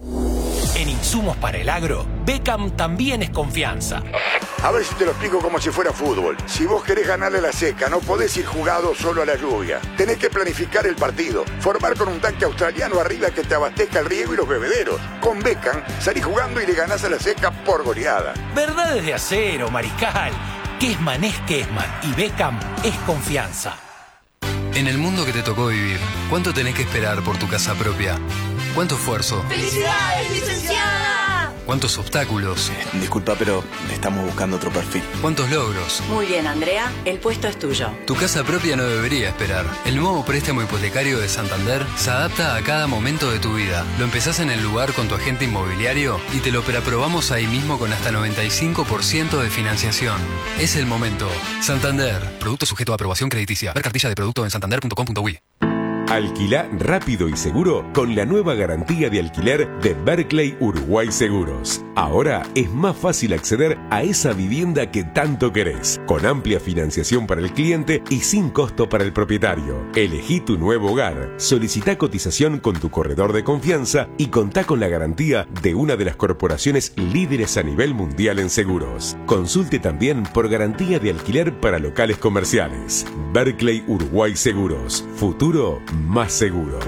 En Insumos para el Agro, Beckham también es confianza. A ver si te lo explico como si fuera fútbol. Si vos querés ganarle a la seca, no podés ir jugado solo a la lluvia. Tenés que planificar el partido, formar con un tanque australiano arriba que te abastezca el riego y los bebederos. Con Beckham salís jugando y le ganás a la seca por goleada. Verdades de acero, Mariscal. Kessman es Kessman y Beckham es confianza. En el mundo que te tocó vivir, ¿cuánto tenés que esperar por tu casa propia? ¿Cuánto esfuerzo? ¡Felicidades, licenciada! ¿Cuántos obstáculos? Disculpa, pero estamos buscando otro perfil. ¿Cuántos logros? Muy bien, Andrea, el puesto es tuyo. Tu casa propia no debería esperar. El nuevo préstamo hipotecario de Santander se adapta a cada momento de tu vida. Lo empezás en el lugar con tu agente inmobiliario y te lo preaprobamos ahí mismo con hasta noventa y cinco por ciento de financiación. Es el momento. Santander. Producto sujeto a aprobación crediticia. Ver cartilla de producto en santander punto com punto uy. Alquilá rápido y seguro con la nueva garantía de alquiler de Berkeley Uruguay Seguros. Ahora es más fácil acceder a esa vivienda que tanto querés, con amplia financiación para el cliente y sin costo para el propietario. Elegí tu nuevo hogar, solicitá cotización con tu corredor de confianza y contá con la garantía de una de las corporaciones líderes a nivel mundial en seguros. Consulte también por garantía de alquiler para locales comerciales. Berkeley Uruguay Seguros. Futuro más seguro.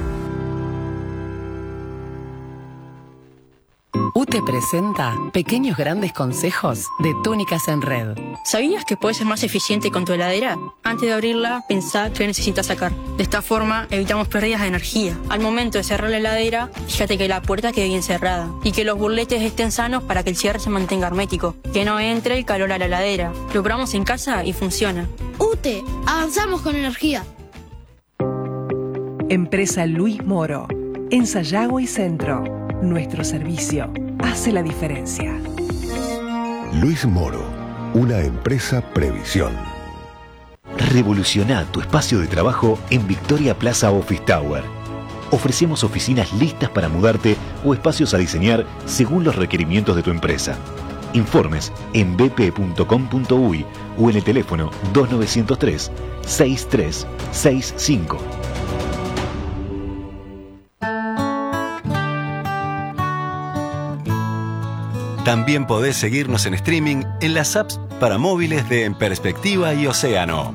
U T E presenta Pequeños Grandes Consejos de Túnicas en Red. ¿Sabías que puedes ser más eficiente con tu heladera? Antes de abrirla, pensá qué necesitas sacar. De esta forma, evitamos pérdidas de energía. Al momento de cerrar la heladera, fíjate que la puerta quede bien cerrada y que los burletes estén sanos para que el cierre se mantenga hermético. Que no entre el calor a la heladera. Lo probamos en casa y funciona. U T E, avanzamos con energía. Empresa Luis Moro, en Sayago y Centro. Nuestro servicio hace la diferencia. Luis Moro, una empresa Previsión. Revoluciona tu espacio de trabajo en Victoria Plaza Office Tower. Ofrecemos oficinas listas para mudarte o espacios a diseñar según los requerimientos de tu empresa. Informes en b p punto com punto uy o en el teléfono dos nueve cero tres, seis tres seis cinco. También podés seguirnos en streaming en las apps para móviles de En Perspectiva y Océano.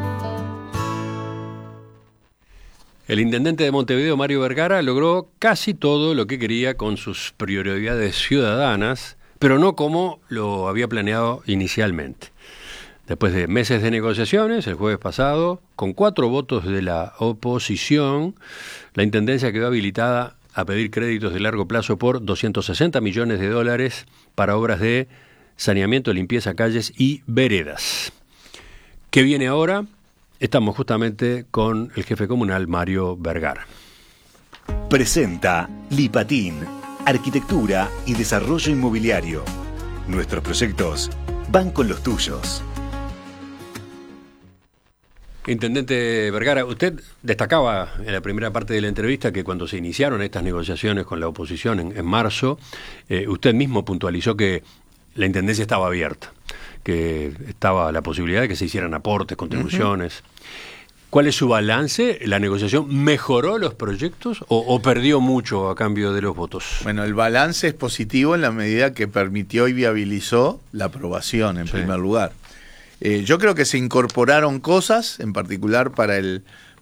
El intendente de Montevideo, Mario Vergara, logró casi todo lo que quería con sus prioridades ciudadanas, pero no como lo había planeado inicialmente. Después de meses de negociaciones, el jueves pasado, con cuatro votos de la oposición, la intendencia quedó habilitada a pedir créditos de largo plazo por doscientos sesenta millones de dólares para obras de saneamiento, limpieza, calles y veredas. ¿Qué viene ahora? Estamos justamente con el jefe comunal, Mario Vergara. Presenta Lipatín, Arquitectura y Desarrollo Inmobiliario. Nuestros proyectos van con los tuyos. Intendente Vergara, usted destacaba en la primera parte de la entrevista que cuando se iniciaron estas negociaciones con la oposición en, en marzo, eh, usted mismo puntualizó que la intendencia estaba abierta, que estaba la posibilidad de que se hicieran aportes, contribuciones. Uh-huh. ¿Cuál es su balance? ¿La negociación mejoró los proyectos o, o perdió mucho a cambio de los votos? Bueno, el balance es positivo en la medida que permitió y viabilizó la aprobación, en sí. primer lugar. Eh, yo creo que se incorporaron cosas, en particular para el,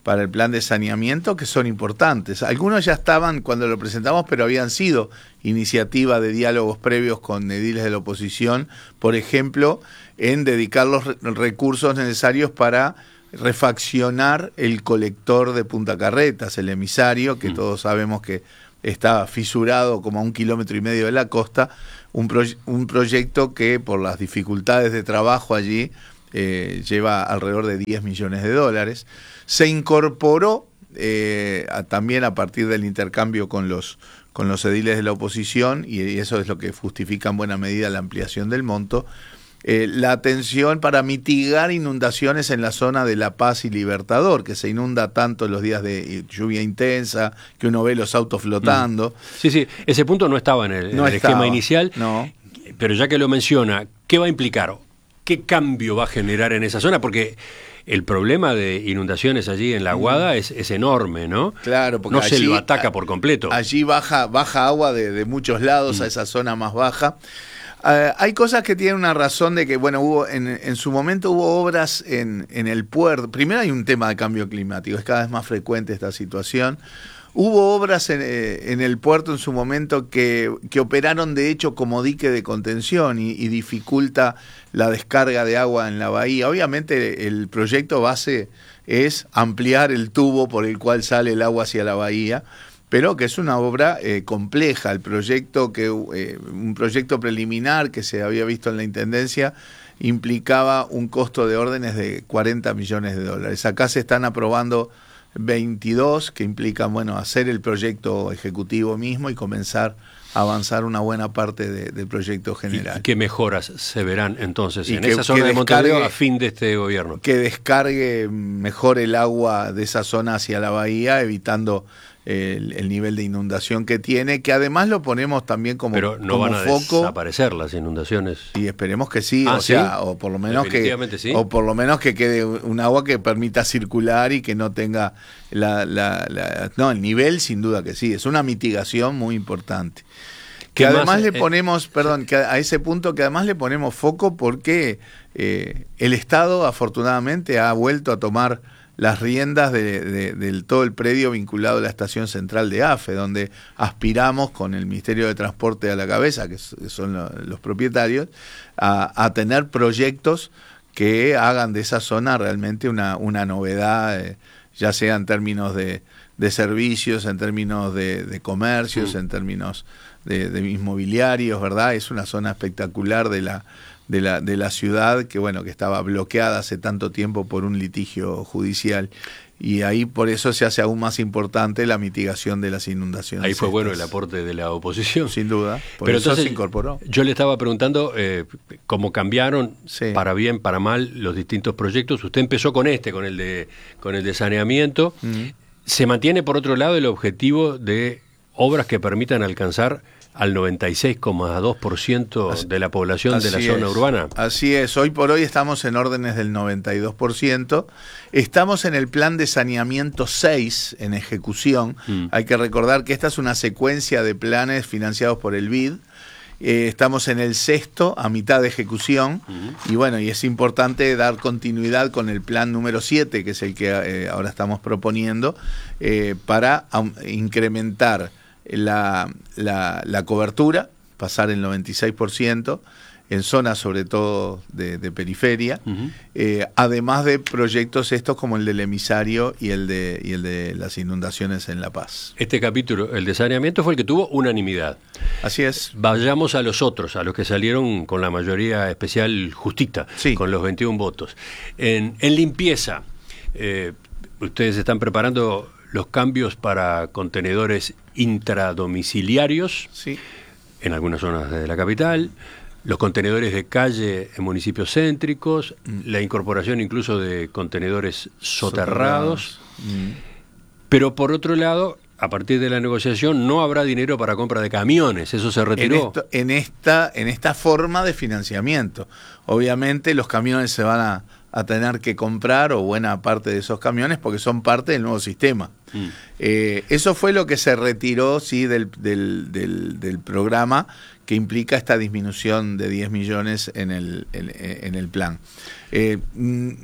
para el plan de saneamiento que son importantes. Algunos ya estaban cuando lo presentamos, pero habían sido iniciativa de diálogos previos con ediles de la oposición, por ejemplo, en dedicar los recursos necesarios para refaccionar el colector de Punta Carretas, el emisario, que mm. todos sabemos que está fisurado como a un kilómetro y medio de la costa, un, proye- un proyecto que por las dificultades de trabajo allí eh, lleva alrededor de diez millones de dólares. Se incorporó eh, a, también a partir del intercambio con los, con los ediles de la oposición, y, y eso es lo que justifica en buena medida la ampliación del monto, Eh, la atención para mitigar inundaciones en la zona de La Paz y Libertador, que se inunda tanto en los días de lluvia intensa, que uno ve los autos flotando. Sí, sí, ese punto no estaba en el, no en el estaba, esquema inicial, no. Pero ya que lo menciona, ¿qué va a implicar? ¿Qué cambio va a generar en esa zona? Porque el problema de inundaciones allí en La Aguada mm. es, es enorme, ¿no? Claro, porque no allí, se lo ataca por completo. Allí baja, baja agua de, de muchos lados mm. a esa zona más baja. Uh, hay cosas que tienen una razón de que, bueno, hubo en, en su momento hubo obras en, en el puerto. Primero hay un tema de cambio climático, es cada vez más frecuente esta situación. Hubo obras en, en el puerto en su momento que, que operaron de hecho como dique de contención y, y dificulta la descarga de agua en la bahía. Obviamente el proyecto base es ampliar el tubo por el cual sale el agua hacia la bahía, pero que es una obra eh, compleja. El proyecto, que eh, un proyecto preliminar que se había visto en la Intendencia implicaba un costo de órdenes de cuarenta millones de dólares. Acá se están aprobando veintidós, que implican, bueno, hacer el proyecto ejecutivo mismo y comenzar a avanzar una buena parte de, del proyecto general. ¿Y qué mejoras se verán entonces y en que, esa zona que de Montevideo descargue, a fin de este gobierno? Que descargue mejor el agua de esa zona hacia la bahía, evitando el, el nivel de inundación que tiene, que además lo ponemos también como, Pero no como van a foco. desaparecer las inundaciones. Y esperemos que sí, ah, o ¿sí? sea, o por lo menos que ¿sí? o por lo menos que quede un agua que permita circular y que no tenga la, la, la no, el nivel sin duda que sí, es una mitigación muy importante. Que además más, le ponemos, eh, perdón, que a ese punto que además le ponemos foco porque eh, el Estado afortunadamente ha vuelto a tomar las riendas de, de, de todo el predio vinculado a la estación central de AFE, donde aspiramos con el Ministerio de Transporte a la cabeza, que son los propietarios, a, a tener proyectos que hagan de esa zona realmente una, una novedad, eh, ya sea en términos de, de servicios, en términos de, de comercios, mm. en términos de, de inmobiliarios, ¿verdad? Es una zona espectacular de la de la de la ciudad que bueno que estaba bloqueada hace tanto tiempo por un litigio judicial, y ahí por eso se hace aún más importante la mitigación de las inundaciones. Ahí fue estas. Bueno el aporte de la oposición, sin duda, por pero eso entonces, se incorporó. Yo le estaba preguntando eh, cómo cambiaron, sí. para bien, para mal, los distintos proyectos. Usted empezó con este, con el de con el de saneamiento. Mm. Se mantiene por otro lado el objetivo de obras que permitan alcanzar al noventa y seis coma dos por ciento de la población Así de la zona es. urbana. Así es, hoy por hoy estamos en órdenes del noventa y dos por ciento. Estamos en el plan de saneamiento seis en ejecución. Mm. Hay que recordar que esta es una secuencia de planes financiados por el B I D. Eh, estamos en el sexto, a mitad de ejecución, uh-huh. y bueno, y es importante dar continuidad con el plan número siete, que es el que eh, ahora estamos proponiendo, eh, para um, incrementar la, la, la cobertura, pasar el noventa y seis por ciento, en zonas sobre todo de, de periferia, uh-huh. eh, además de proyectos estos como el del emisario y el de y el de las inundaciones en La Paz. Este capítulo, el de saneamiento, fue el que tuvo unanimidad. Así es. Vayamos a los otros, a los que salieron con la mayoría especial justita, sí. con los veintiún votos. En, en limpieza, eh, ustedes están preparando los cambios para contenedores intradomiciliarios, sí. en algunas zonas de la capital, los contenedores de calle en municipios céntricos, mm. la incorporación incluso de contenedores soterrados, mm. pero por otro lado, a partir de la negociación no habrá dinero para compra de camiones, eso se retiró. En, esto, en, esta, en esta forma de financiamiento, obviamente los camiones se van a, a tener que comprar, o buena parte de esos camiones, porque son parte del nuevo sistema. Mm. Eh, eso fue lo que se retiró, sí, del, del, del, del programa, que implica esta disminución de diez millones en el, en, en el plan. Eh,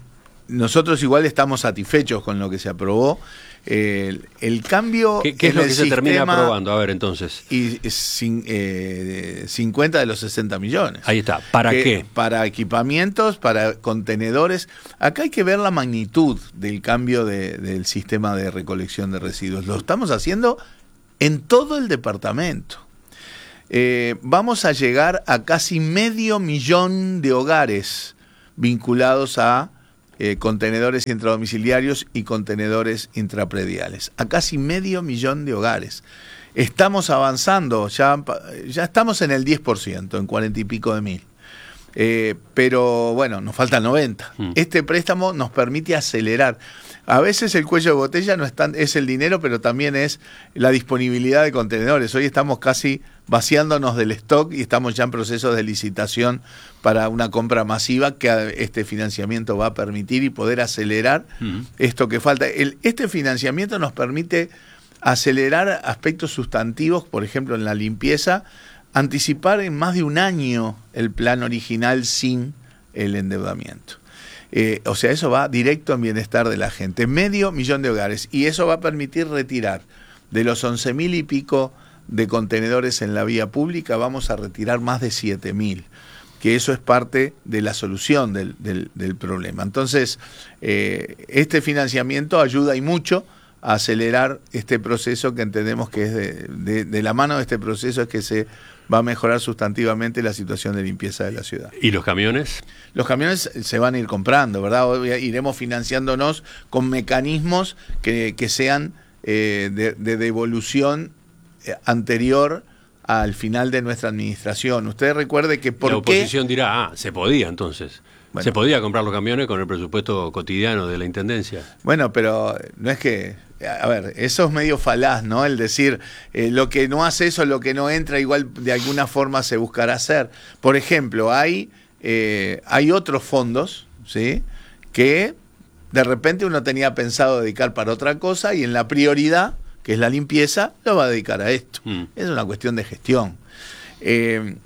nosotros igual estamos satisfechos con lo que se aprobó. El, el cambio... ¿Qué, qué es en lo el que se termina sistema, aprobando? A ver, entonces. Y sin, eh, cincuenta de los sesenta millones. Ahí está. ¿Para que, qué? Para equipamientos, para contenedores. Acá hay que ver la magnitud del cambio de, del sistema de recolección de residuos. Lo estamos haciendo en todo el departamento. Eh, vamos a llegar a casi medio millón de hogares vinculados a Eh, contenedores intradomiciliarios y contenedores intraprediales, a casi medio millón de hogares. Estamos avanzando, ya, ya estamos en el diez por ciento, en cuarenta y pico de mil. Eh, pero bueno, nos faltan noventa. Mm. Este préstamo nos permite acelerar. A veces el cuello de botella no es, tan, es el dinero, pero también es la disponibilidad de contenedores. Hoy estamos casi vaciándonos del stock y estamos ya en proceso de licitación para una compra masiva que este financiamiento va a permitir y poder acelerar mm. esto que falta. El, este financiamiento nos permite acelerar aspectos sustantivos, por ejemplo, en la limpieza, anticipar en más de un año el plan original sin el endeudamiento. Eh, o sea, eso va directo en bienestar de la gente. Medio millón de hogares. Y eso va a permitir retirar de los once mil y pico de contenedores en la vía pública, vamos a retirar más de siete mil. Que eso es parte de la solución del, del, del problema. Entonces, eh, este financiamiento ayuda y mucho a acelerar este proceso que entendemos que es de, de, de la mano de este proceso es que se va a mejorar sustantivamente la situación de limpieza de la ciudad. ¿Y los camiones? Los camiones se van a ir comprando, ¿verdad? Iremos financiándonos con mecanismos que, que sean eh, de, de devolución anterior al final de nuestra administración. Usted recuerde que por La oposición qué... dirá, ah, se podía entonces. Bueno, se podía comprar los camiones con el presupuesto cotidiano de la Intendencia. Bueno, pero no es que... A ver, eso es medio falaz, ¿no? El decir, eh, lo que no hace eso, lo que no entra, igual de alguna forma se buscará hacer. Por ejemplo, hay, eh, hay otros fondos, ¿sí? Que de repente uno tenía pensado dedicar para otra cosa y en la prioridad, que es la limpieza, lo va a dedicar a esto. Mm. Es una cuestión de gestión. Eh,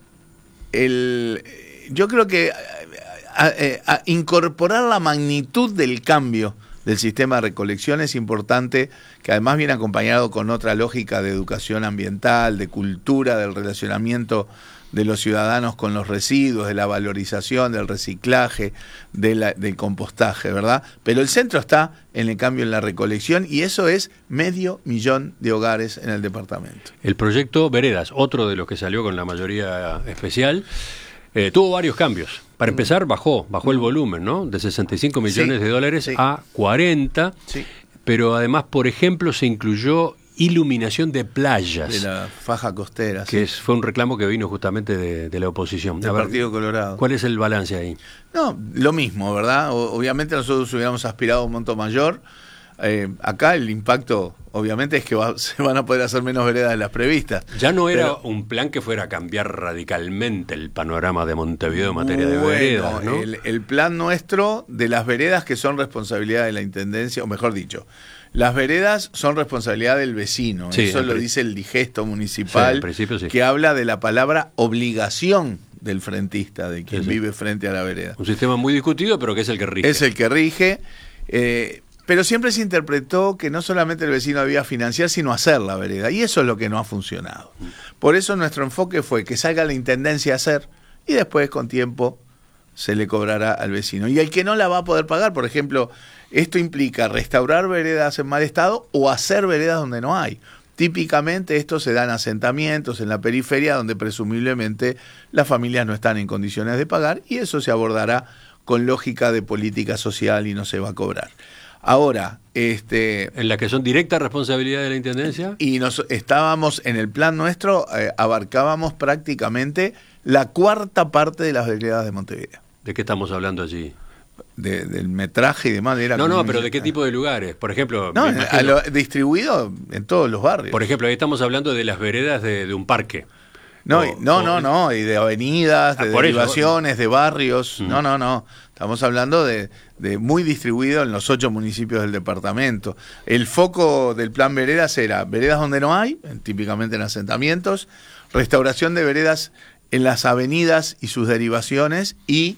el, yo creo que a, a, a incorporar la magnitud del cambio del sistema de recolección es importante, que además viene acompañado con otra lógica de educación ambiental, de cultura, del relacionamiento de los ciudadanos con los residuos, de la valorización, del reciclaje, de la, del compostaje, ¿verdad? Pero el centro está en el cambio en la recolección y eso es medio millón de hogares en el departamento. El proyecto Veredas, otro de los que salió con la mayoría especial, eh, tuvo varios cambios. Para empezar, bajó, bajó el volumen, ¿no? De sesenta y cinco millones sí, de dólares sí. a cuarenta, sí. Pero además, por ejemplo, se incluyó iluminación de playas. De la faja costera. Que sí. es, fue un reclamo que vino justamente de, de la oposición. Del Partido Colorado. ¿Cuál es el balance ahí? No, lo mismo, ¿verdad? O, obviamente nosotros hubiéramos aspirado a un monto mayor. Eh, acá el impacto, obviamente, es que va, se van a poder hacer menos veredas de las previstas. Ya no era pero, un plan que fuera a cambiar radicalmente el panorama de Montevideo en materia bueno, de veredas, ¿no? El, el plan nuestro de las veredas que son responsabilidad de la Intendencia, o mejor dicho, las veredas son responsabilidad del vecino. Sí, Eso lo dice el digesto municipal, sí, sí. que habla de la palabra obligación del frentista, de quien sí, sí. vive frente a la vereda. Un sistema muy discutido, pero que es el que rige. Es el que rige. Eh, Pero siempre se interpretó que no solamente el vecino debía financiar, sino hacer la vereda. Y eso es lo que no ha funcionado. Por eso nuestro enfoque fue que salga la intendencia a hacer y después con tiempo se le cobrará al vecino. Y el que no la va a poder pagar, por ejemplo, esto implica restaurar veredas en mal estado o hacer veredas donde no hay. Típicamente esto se da en asentamientos, en la periferia, donde presumiblemente las familias no están en condiciones de pagar y eso se abordará con lógica de política social y no se va a cobrar. Ahora, este... ¿En la que son directa responsabilidad de la Intendencia? Y nos estábamos, en el plan nuestro, eh, abarcábamos prácticamente la cuarta parte de las veredas de Montevideo. ¿De qué estamos hablando allí? De, del metraje y demás. Era no, no, pero ¿de qué tipo de lugares? Por ejemplo... No, a lo, distribuido en todos los barrios. Por ejemplo, ahí estamos hablando de las veredas de, de un parque. No, o, no, o, no, no, y de avenidas, de ah, derivaciones, eso. de barrios. Mm. No, no, no. Estamos hablando de, de muy distribuido en los ocho municipios del departamento. El foco del plan veredas era veredas donde no hay, típicamente en asentamientos, restauración de veredas en las avenidas y sus derivaciones y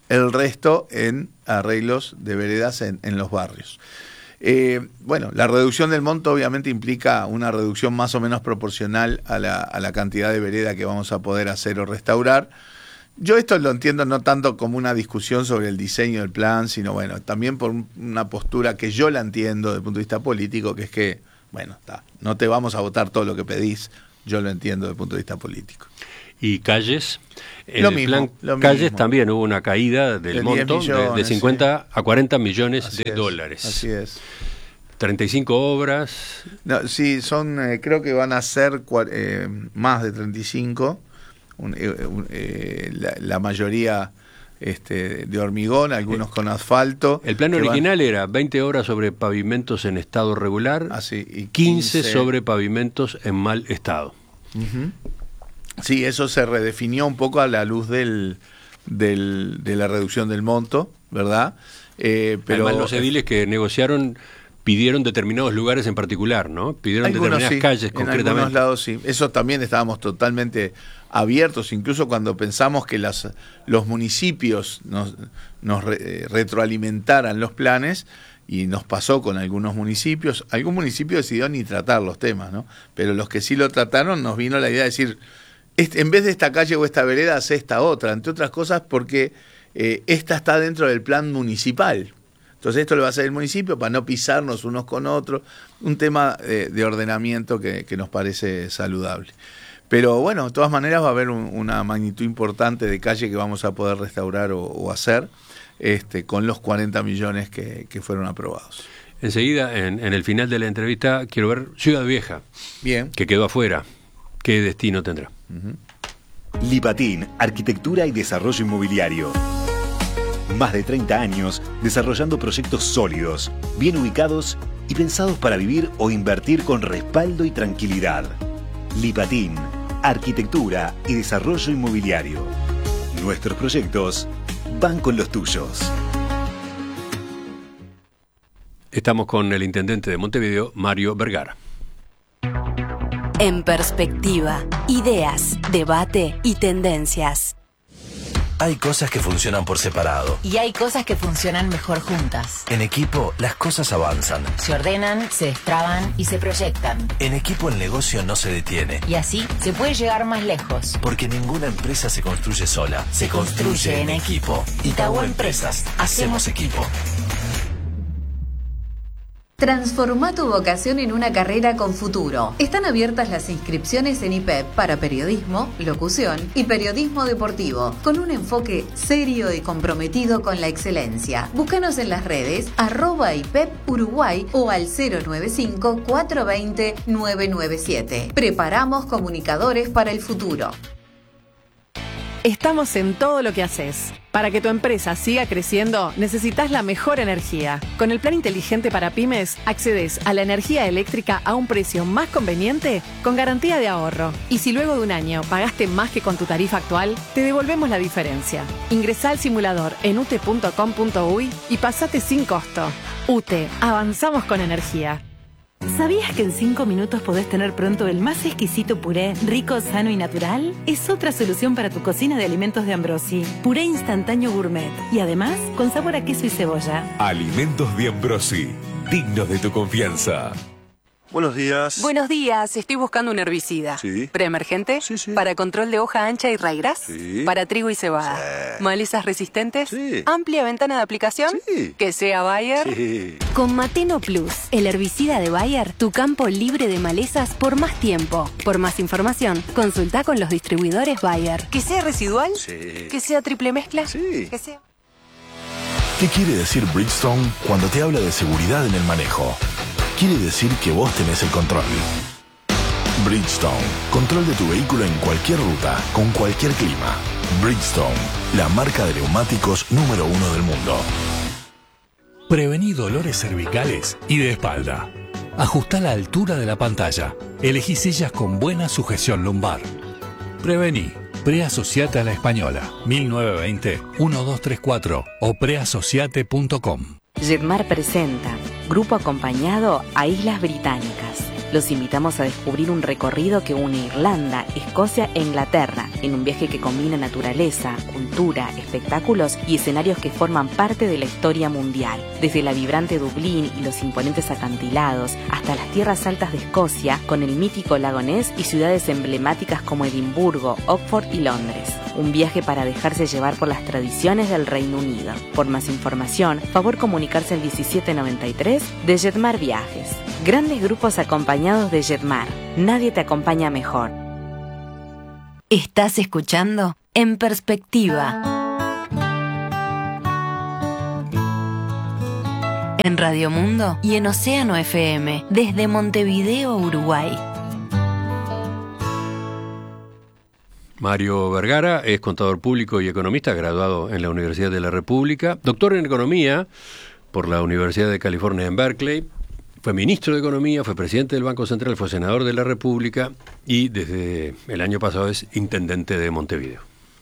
el resto en arreglos de veredas en, en los barrios. Eh, bueno, la reducción del monto obviamente implica una reducción más o menos proporcional a la, a la cantidad de vereda que vamos a poder hacer o restaurar. Yo esto lo entiendo no tanto como una discusión sobre el diseño del plan, sino bueno, también por una postura que yo la entiendo desde el punto de vista político, que es que, bueno, ta, no te vamos a votar todo lo que pedís, yo lo entiendo desde el punto de vista político. ¿Y calles? En lo el mismo, plan lo calles mismo. También hubo una caída del de monto millones, de, de cincuenta sí. a cuarenta millones Así de es, dólares. Así es. treinta y cinco obras. No, sí, son, eh, creo que van a ser eh, más de treinta y cinco, un, eh, un, eh, la, la mayoría este, de hormigón, algunos con asfalto. El plan original van... era veinte obras sobre pavimentos en estado regular, ah, sí, y quince sobre pavimentos en mal estado. Uh-huh. Sí, eso se redefinió un poco a la luz del, del, de la reducción del monto, ¿verdad? Eh, pero además los ediles que negociaron pidieron determinados lugares en particular, ¿no? Pidieron algunos, determinadas sí, calles en concretamente. En algunos lados sí. Eso también estábamos totalmente abiertos, incluso cuando pensamos que las, los municipios nos, nos re, retroalimentaran los planes, y nos pasó con algunos municipios. Algún municipio decidió ni tratar los temas, ¿no? Pero los que sí lo trataron, nos vino la idea de decir, este, en vez de esta calle o esta vereda, hace esta otra, entre otras cosas porque eh, esta está dentro del plan municipal. Entonces esto lo va a hacer el municipio para no pisarnos unos con otros, un tema de, de ordenamiento que, que nos parece saludable. Pero bueno, de todas maneras va a haber un, una magnitud importante de calle que vamos a poder restaurar o, o hacer este, con los cuarenta millones que, que fueron aprobados. Enseguida, en, en el final de la entrevista, quiero ver Ciudad Vieja, bien, que quedó afuera. ¿Qué destino tendrá? Uh-huh. Lipatín, Arquitectura y Desarrollo Inmobiliario. Más de treinta años desarrollando proyectos sólidos, bien ubicados y pensados para vivir o invertir con respaldo y tranquilidad. Lipatín, Arquitectura y Desarrollo Inmobiliario. Nuestros proyectos van con los tuyos. Estamos con el intendente de Montevideo, Mario Vergara. En Perspectiva, ideas, debate y tendencias. Hay cosas que funcionan por separado. Y hay cosas que funcionan mejor juntas. En equipo, las cosas avanzan. Se ordenan, se destraban y se proyectan. En equipo, el negocio no se detiene. Y así se puede llegar más lejos. Porque ninguna empresa se construye sola. Se, se construye, construye en equipo. Itaú Empresas. Hacemos equipo. Transforma tu vocación en una carrera con futuro. Están abiertas las inscripciones en I P E P para periodismo, locución y periodismo deportivo, con un enfoque serio y comprometido con la excelencia. Búscanos en las redes arroba I P E P Uruguay o al cero nueve cinco, cuatro dos cero, nueve nueve siete. Preparamos comunicadores para el futuro. Estamos en todo lo que haces. Para que tu empresa siga creciendo, necesitas la mejor energía. Con el Plan Inteligente para Pymes, accedes a la energía eléctrica a un precio más conveniente con garantía de ahorro. Y si luego de un año pagaste más que con tu tarifa actual, te devolvemos la diferencia. Ingresá al simulador en ute punto com punto uy y pasate sin costo. UTE, avanzamos con energía. ¿Sabías que en cinco minutos podés tener pronto el más exquisito puré, rico, sano y natural? Es otra solución para tu cocina de alimentos de Ambrosi. Puré instantáneo gourmet y además con sabor a queso y cebolla. Alimentos de Ambrosi, dignos de tu confianza. Buenos días. Buenos días, estoy buscando un herbicida. Sí. ¿Preemergente? Sí, sí. ¿Para control de hoja ancha y raigras? Sí. ¿Para trigo y cebada? Sí. ¿Malezas resistentes? Sí. ¿Amplia ventana de aplicación? Sí. ¿Que sea Bayer? Sí. Con Mateno Plus, el herbicida de Bayer, tu campo libre de malezas por más tiempo. Por más información, consulta con los distribuidores Bayer. ¿Que sea residual? Sí. ¿Que sea triple mezcla? Sí. ¿Que sea... ¿Qué quiere decir Bridgestone cuando te habla de seguridad en el manejo? Quiere decir que vos tenés el control. Bridgestone, control de tu vehículo en cualquier ruta, con cualquier clima. Bridgestone, la marca de neumáticos número uno del mundo. Prevení dolores cervicales y de espalda. Ajustá la altura de la pantalla. Elegí sillas con buena sujeción lumbar. Prevení. Preasociate a la Española. mil novecientos veinte, uno dos tres cuatro o preasociate punto com. Jetmar presenta Grupo Acompañado a Islas Británicas. Los invitamos a descubrir un recorrido que une Irlanda, Escocia e Inglaterra, en un viaje que combina naturaleza, cultura, espectáculos y escenarios que forman parte de la historia mundial. Desde la vibrante Dublín y los imponentes acantilados, hasta las tierras altas de Escocia, con el mítico lago Ness y ciudades emblemáticas como Edimburgo, Oxford y Londres. Un viaje para dejarse llevar por las tradiciones del Reino Unido. Por más información, favor comunicarse al diecisiete noventa y tres de Jetmar Viajes. Grandes grupos acompañados de Jetmar. Nadie te acompaña mejor. Estás escuchando En Perspectiva. En Radio Mundo y en Océano F M, desde Montevideo, Uruguay. Mario Vergara es contador público y economista, graduado en la Universidad de la República, doctor en Economía por la Universidad de California en Berkeley, fue ministro de Economía, fue presidente del Banco Central, fue senador de la República y desde el año pasado es intendente de Montevideo.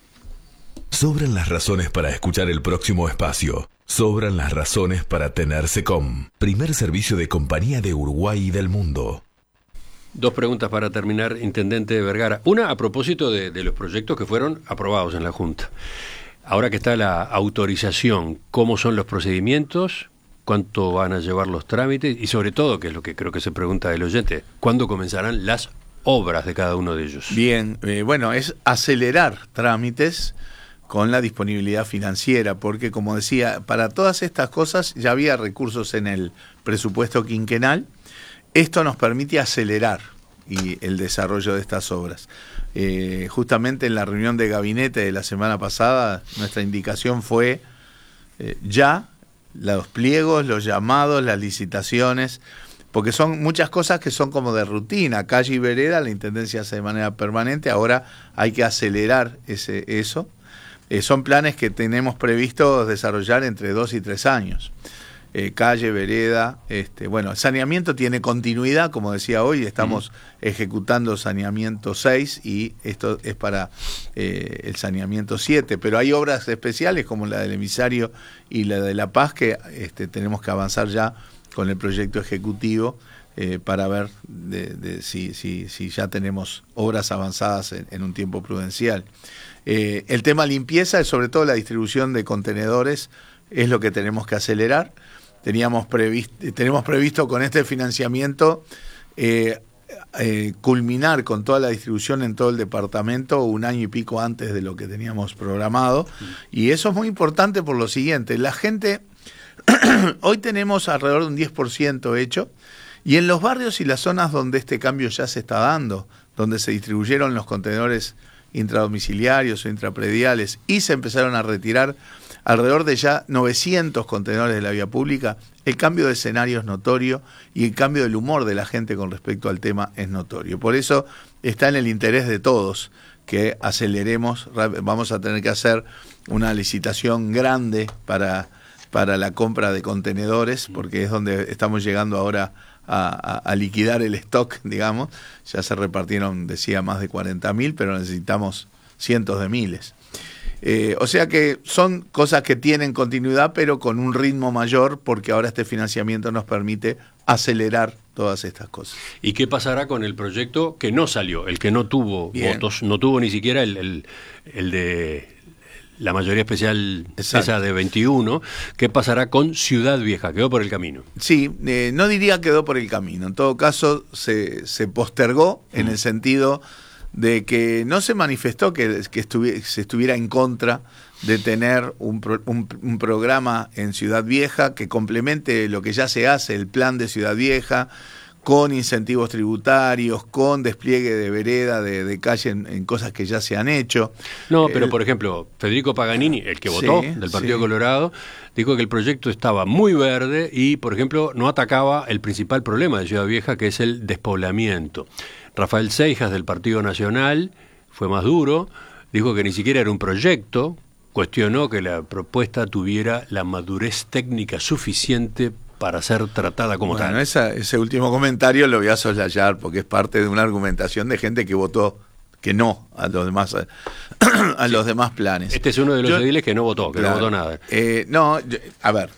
Sobran las razones para escuchar el próximo espacio. Sobran las razones para tener SECOM, primer servicio de compañía de Uruguay y del mundo. Dos preguntas para terminar, intendente Vergara. Una a propósito de, de los proyectos que fueron aprobados en la Junta. Ahora que está la autorización, ¿cómo son los procedimientos? ¿Cuánto van a llevar los trámites? Y sobre todo, que es lo que creo que se pregunta el oyente, ¿cuándo comenzarán las obras de cada uno de ellos? Bien, eh, bueno, es acelerar trámites con la disponibilidad financiera, porque como decía, para todas estas cosas ya había recursos en el presupuesto quinquenal. Esto nos permite acelerar y el desarrollo de estas obras. Eh, justamente en la reunión de gabinete de la semana pasada, nuestra indicación fue eh, ya los pliegos, los llamados, las licitaciones, porque son muchas cosas que son como de rutina. Calle y vereda, la Intendencia hace de manera permanente, ahora hay que acelerar ese, eso. Eh, son planes que tenemos previsto desarrollar entre dos y tres años. Eh, calle, vereda, este, bueno, el saneamiento tiene continuidad, como decía hoy, estamos mm. ejecutando saneamiento seis y esto es para eh, el saneamiento siete, pero hay obras especiales como la del emisario y la de La Paz que este, tenemos que avanzar ya con el proyecto ejecutivo eh, para ver de, de, si, si, si ya tenemos obras avanzadas en, en un tiempo prudencial. Eh, el tema limpieza y sobre todo la distribución de contenedores es lo que tenemos que acelerar. Teníamos previsto, tenemos previsto con este financiamiento eh, eh, culminar con toda la distribución en todo el departamento un año y pico antes de lo que teníamos programado. Y eso es muy importante por lo siguiente, la gente, hoy tenemos alrededor de un diez por ciento hecho, y en los barrios y las zonas donde este cambio ya se está dando, donde se distribuyeron los contenedores intradomiciliarios o intraprediales y se empezaron a retirar alrededor de ya novecientos contenedores de la vía pública, el cambio de escenario es notorio y el cambio del humor de la gente con respecto al tema es notorio. Por eso está en el interés de todos que aceleremos. Vamos a tener que hacer una licitación grande para, para la compra de contenedores, porque es donde estamos llegando ahora a, a, a liquidar el stock, digamos. Ya se repartieron, decía, más de cuarenta mil, pero necesitamos cientos de miles. Eh, o sea que son cosas que tienen continuidad, pero con un ritmo mayor, porque ahora este financiamiento nos permite acelerar todas estas cosas. ¿Y qué pasará con el proyecto que no salió, el que no tuvo Bien. votos, no tuvo ni siquiera el, el, el de la mayoría especial, Exacto. esa de veintiuno? ¿Qué pasará con Ciudad Vieja? ¿Quedó por el camino? Sí, eh, no diría quedó por el camino. En todo caso, se, se postergó mm. en el sentido de que no se manifestó que, que estuvi- se estuviera en contra de tener un, pro- un, un programa en Ciudad Vieja que complemente lo que ya se hace, el plan de Ciudad Vieja, con incentivos tributarios, con despliegue de vereda, de, de calle en, en cosas que ya se han hecho. No, pero el, por ejemplo, Federico Paganini, el que votó sí, del Partido sí. Colorado, dijo que el proyecto estaba muy verde y, por ejemplo, no atacaba el principal problema de Ciudad Vieja, que es el despoblamiento. Rafael Seijas, del Partido Nacional, fue más duro, dijo que ni siquiera era un proyecto, cuestionó que la propuesta tuviera la madurez técnica suficiente para ser tratada como bueno, tal. Esa, ese último comentario lo voy a soslayar porque es parte de una argumentación de gente que votó que no a los demás a, a sí. los demás planes. Este es uno de los Yo, ediles que no votó, que claro, no votó nada. Eh, no, yo, a ver,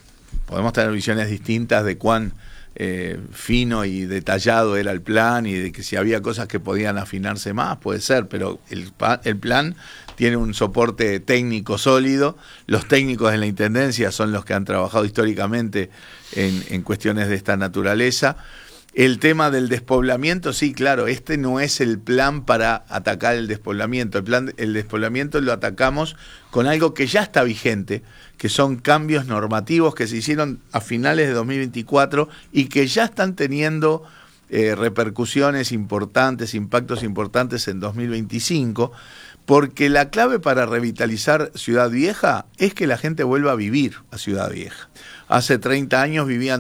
podemos tener visiones distintas de cuán eh, fino y detallado era el plan y de que si había cosas que podían afinarse más, puede ser, pero el, el plan tiene un soporte técnico sólido. Los técnicos de la Intendencia son los que han trabajado históricamente en, en cuestiones de esta naturaleza. El tema del despoblamiento, sí, claro, este no es el plan para atacar el despoblamiento. El plan, el despoblamiento lo atacamos con algo que ya está vigente, que son cambios normativos que se hicieron a finales de dos mil veinticuatro y que ya están teniendo eh, repercusiones importantes, impactos importantes en dos mil veinticinco, porque la clave para revitalizar Ciudad Vieja es que la gente vuelva a vivir a Ciudad Vieja. Hace treinta años vivían